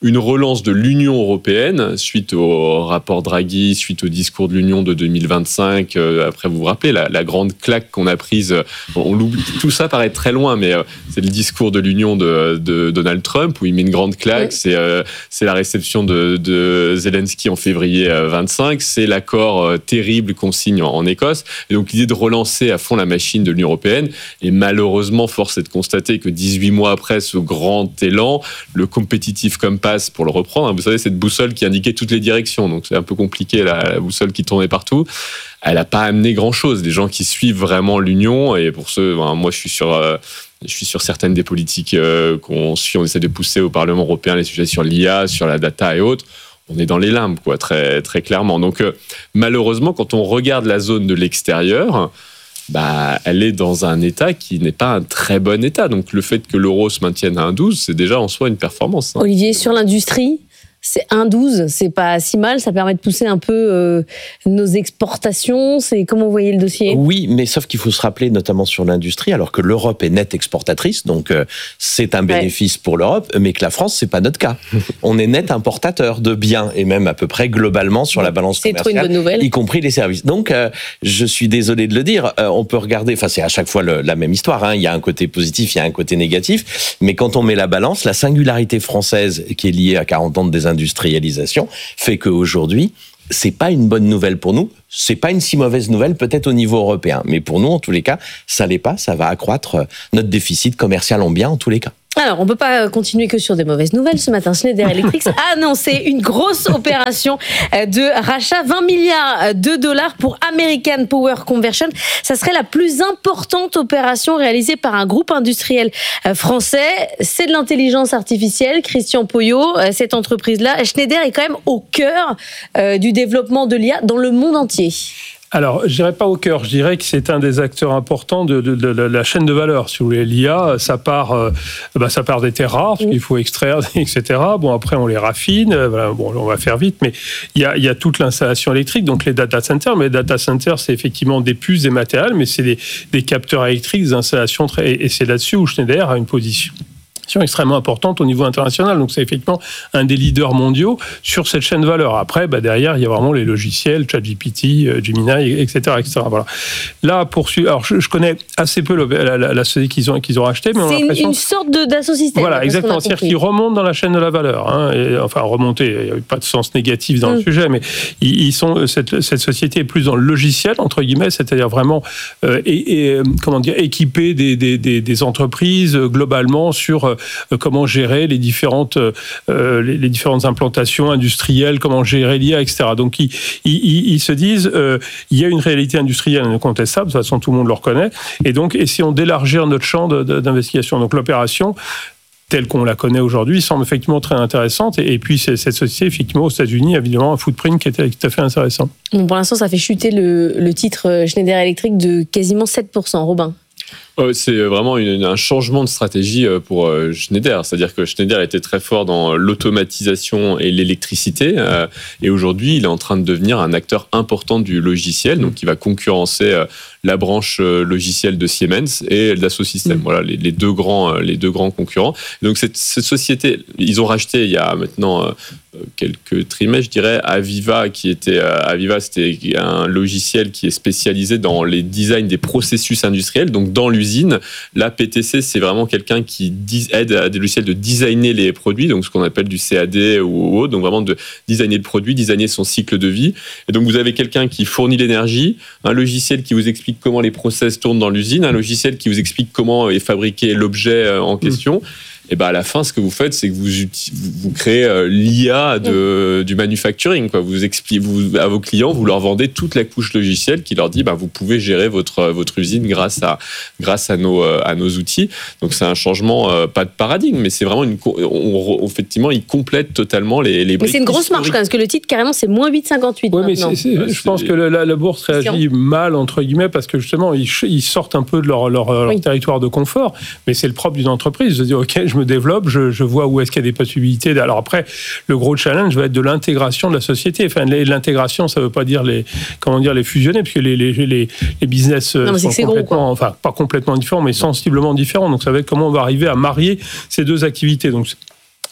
une relance de l'Union européenne suite au rapport Draghi, suite au discours de l'Union de deux mille vingt-cinq. Euh, après, vous vous rappelez, la, la grande claque qu'on a prise, on l'oublie, tout ça paraît très loin, mais euh, c'est le discours de l'Union de, de Donald Trump où il met une grande claque. Oui. C'est, euh, c'est la réception de, de Zelensky en février vingt-cinq. C'est l'accord euh, terrible qu'on signe en, en Écosse. Et donc, l'idée de relancer à fond la machine de l'Union européenne. Et malheureusement, force est de constater que dix-huit mois après ce grand élan, le Competitive Compass, pour le reprendre, vous savez, cette boussole qui indiquait toutes les directions, donc c'est un peu compliqué, la, la boussole qui tournait partout, elle n'a pas amené grand-chose. Des gens qui suivent vraiment l'Union, et pour ceux, ben, moi je suis sur... Euh, Je suis sur certaines des politiques euh, qu'on suit, on essaie de pousser au Parlement européen, les sujets sur l'I A, sur la data et autres. On est dans les limbes, quoi, très, très clairement. Donc, euh, malheureusement, quand on regarde la zone de l'extérieur, bah, elle est dans un état qui n'est pas un très bon état. Donc, le fait que l'euro se maintienne à un virgule douze, c'est déjà en soi une performance. Hein. Olivier, sur l'industrie, c'est un virgule douze, c'est pas si mal, ça permet de pousser un peu euh, nos exportations. C'est comment vous voyez le dossier ? Oui, mais sauf qu'il faut se rappeler, notamment sur l'industrie, alors que l'Europe est nette exportatrice, donc euh, c'est un bénéfice ouais. pour l'Europe, mais que la France, c'est pas notre cas. On est net importateur de biens, et même à peu près globalement sur la balance c'est commerciale, trop une bonne nouvelle. Y compris les services. Donc, euh, je suis désolé de le dire, euh, on peut regarder, enfin c'est à chaque fois le, la même histoire, hein, il y a un côté positif, il y a un côté négatif, mais quand on met la balance, la singularité française qui est liée à quarante ans de désindustrialisation, industrialisation fait qu'aujourd'hui, c'est pas une bonne nouvelle pour nous, c'est pas une si mauvaise nouvelle peut-être au niveau européen, mais pour nous, en tous les cas, ça l'est pas, ça va accroître notre déficit commercial en biens en tous les cas. Alors, on ne peut pas continuer que sur des mauvaises nouvelles. Ce matin, Schneider Electric a annoncé une grosse opération de rachat, vingt milliards de dollars pour American Power Conversion. Ça serait la plus importante opération réalisée par un groupe industriel français. C'est de l'intelligence artificielle. Christian Poyot, cette entreprise-là, Schneider est quand même au cœur du développement de l'I A dans le monde entier. Alors, je dirais pas au cœur, je dirais que c'est un des acteurs importants de, de, de, de la chaîne de valeur. Si vous voulez, l'I A, ça part, euh, bah, ça part des terres rares, parce qu'il faut extraire, et cetera. Bon, après, on les raffine. Voilà, bon, on va faire vite, mais il y a, il y a toute l'installation électrique, donc les data centers. Mais les data centers, c'est effectivement des puces, des matériels, mais c'est des, des capteurs électriques, des installations, très, et c'est là-dessus où Schneider a une position extrêmement importante au niveau international. Donc, c'est effectivement un des leaders mondiaux sur cette chaîne de valeur. Après, bah, derrière, il y a vraiment les logiciels, ChatGPT, Gemini, et cetera, et cetera. Voilà. Là, pour alors, je, je connais assez peu la, la, la société qu'ils ont, qu'ils ont rachetée, mais on a l'impression... C'est une, une sorte de, d'assosystème. Voilà, exactement. C'est-à-dire qu'ils remontent dans la chaîne de la valeur. Hein, et, enfin, remonter, il n'y a pas de sens négatif dans mmh. le sujet, mais ils, ils sont, cette, cette société est plus dans le logiciel, entre guillemets, c'est-à-dire vraiment euh, et, et, comment dire, équiper des, des, des, des entreprises euh, globalement sur euh, comment gérer les différentes, euh, les, les différentes implantations industrielles, comment gérer l'I A, et cetera. Donc, ils, ils, ils se disent, euh, il y a une réalité industrielle incontestable, de toute façon, tout le monde le reconnaît, et donc, essayons d'élargir notre champ de, de, d'investigation. Donc, l'opération, telle qu'on la connaît aujourd'hui, semble effectivement très intéressante. Et, et puis, c'est, cette société, effectivement, aux États-Unis, a évidemment un footprint qui est tout à fait intéressant. Bon, pour l'instant, ça fait chuter le, le titre Schneider Electric de quasiment sept pour cent. Robin? C'est vraiment une, un changement de stratégie pour Schneider. C'est-à-dire que Schneider était très fort dans l'automatisation et l'électricité. Et aujourd'hui, il est en train de devenir un acteur important du logiciel. Donc, il va concurrencer la branche logicielle de Siemens et Dassault Systèmes. Mmh. Voilà, les, les, deux grands, les deux grands concurrents. Donc, cette, cette société, ils ont racheté il y a maintenant quelques trimestres, je dirais, Aviva, qui était, Aviva, c'était un logiciel qui est spécialisé dans les designs des processus industriels. Donc, dans l'usine, la P T C, c'est vraiment quelqu'un qui aide à des logiciels de designer les produits, donc ce qu'on appelle du C A D ou autre, donc vraiment de designer le produit, designer son cycle de vie. Et donc, vous avez quelqu'un qui fournit l'énergie, un logiciel qui vous explique comment les process tournent dans l'usine, un logiciel qui vous explique comment est fabriqué l'objet en question. Mmh. Et ben à la fin, ce que vous faites, c'est que vous, vous créez l'I A de, du manufacturing. Quoi. Vous expliquez vous, à vos clients, vous leur vendez toute la couche logicielle qui leur dit ben, vous pouvez gérer votre, votre usine grâce à, grâce à, nos, à nos outils. Donc c'est un changement, euh, pas de paradigme, mais c'est vraiment une. On, on, effectivement, il complète totalement les, les briques. Mais c'est une grosse marche quand même, parce que le titre, carrément, c'est moins huit virgule cinquante-huit. Oui, mais c'est, c'est, je pense que la, la bourse réagit mal, entre guillemets, parce que justement, ils, ils sortent un peu de leur, leur, leur oui. territoire de confort. Mais c'est le propre d'une entreprise de dire ok, je me développe, je, je vois où est-ce qu'il y a des possibilités. Alors après, le gros challenge va être de l'intégration de la société. Enfin, l'intégration, ça ne veut pas dire les, comment dire, les fusionner, puisque les, les, les, les business non, sont complètement, gros, enfin pas complètement différents, mais sensiblement différents. Donc ça va être comment on va arriver à marier ces deux activités. Donc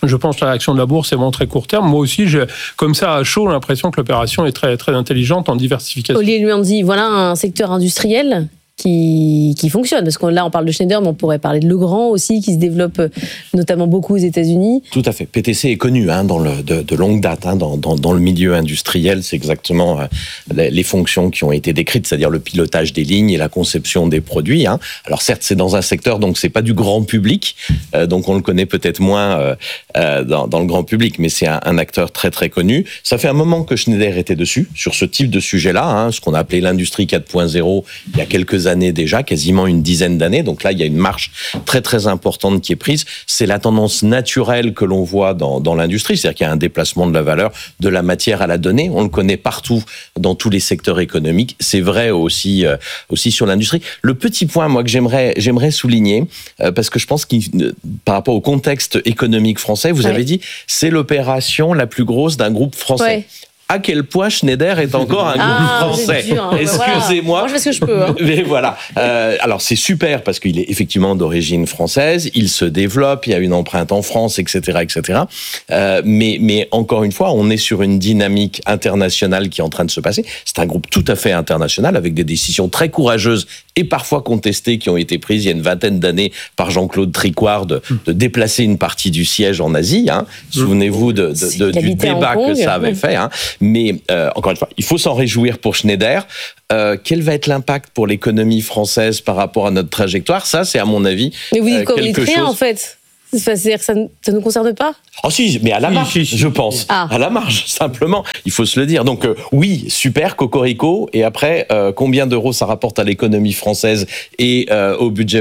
Je pense que la réaction de la bourse est vraiment très court terme. Moi aussi, j'ai, comme ça, à chaud, l'impression que l'opération est très, très intelligente en diversification. Olivier lui en dit, voilà un secteur industriel qui, qui fonctionne. Parce que là, on parle de Schneider, mais on pourrait parler de Legrand aussi, qui se développe notamment beaucoup aux États-Unis. Tout à fait. P T C est connu hein, dans le, de, de longue date hein, dans, dans, dans le milieu industriel. C'est exactement euh, les, les fonctions qui ont été décrites, c'est-à-dire le pilotage des lignes et la conception des produits. Hein. Alors certes, c'est dans un secteur, donc c'est pas du grand public, euh, donc on le connaît peut-être moins euh, euh, dans, dans le grand public, mais c'est un, un acteur très très connu. Ça fait un moment que Schneider était dessus, sur ce type de sujet-là, hein, ce qu'on a appelé l'industrie quatre point zéro, il y a quelques années déjà, quasiment une dizaine d'années. Donc là, il y a une marche très très importante qui est prise. C'est la tendance naturelle que l'on voit dans, dans l'industrie, c'est-à-dire qu'il y a un déplacement de la valeur, de la matière à la donnée. On le connaît partout dans tous les secteurs économiques. C'est vrai aussi euh, aussi sur l'industrie. Le petit point, moi, que j'aimerais j'aimerais souligner, euh, parce que je pense que par rapport au contexte économique français, vous ouais. avez dit, c'est l'opération la plus grosse d'un groupe français. Ouais. À quel point Schneider est encore un ah, groupe français. Dur, hein. Excusez-moi. Moi, je fais ce que je peux. Hein. Mais voilà. Euh, alors, c'est super parce qu'il est effectivement d'origine française. Il se développe. Il y a une empreinte en France, et cetera, et cetera. Euh, mais, mais encore une fois, on est sur une dynamique internationale qui est en train de se passer. C'est un groupe tout à fait international avec des décisions très courageuses et parfois contestées qui ont été prises il y a une vingtaine d'années par Jean-Claude Tricouard de, de déplacer une partie du siège en Asie. Hein. Souvenez-vous de, de, de, du débat que ça avait fait. Hein. Mais euh, encore une fois, il faut s'en réjouir pour Schneider. Euh, quel va être l'impact pour l'économie française par rapport à notre trajectoire ? Ça, c'est à mon avis Mais oui, euh, comme quelque il est chose... en fait. C'est-à-dire que ça ne nous concerne pas ? Oh si, mais à la marge, si, si, si. je pense. Ah. À la marge, simplement. Il faut se le dire. Donc euh, oui, super, cocorico. Et après, euh, combien d'euros ça rapporte à l'économie française et euh, au budget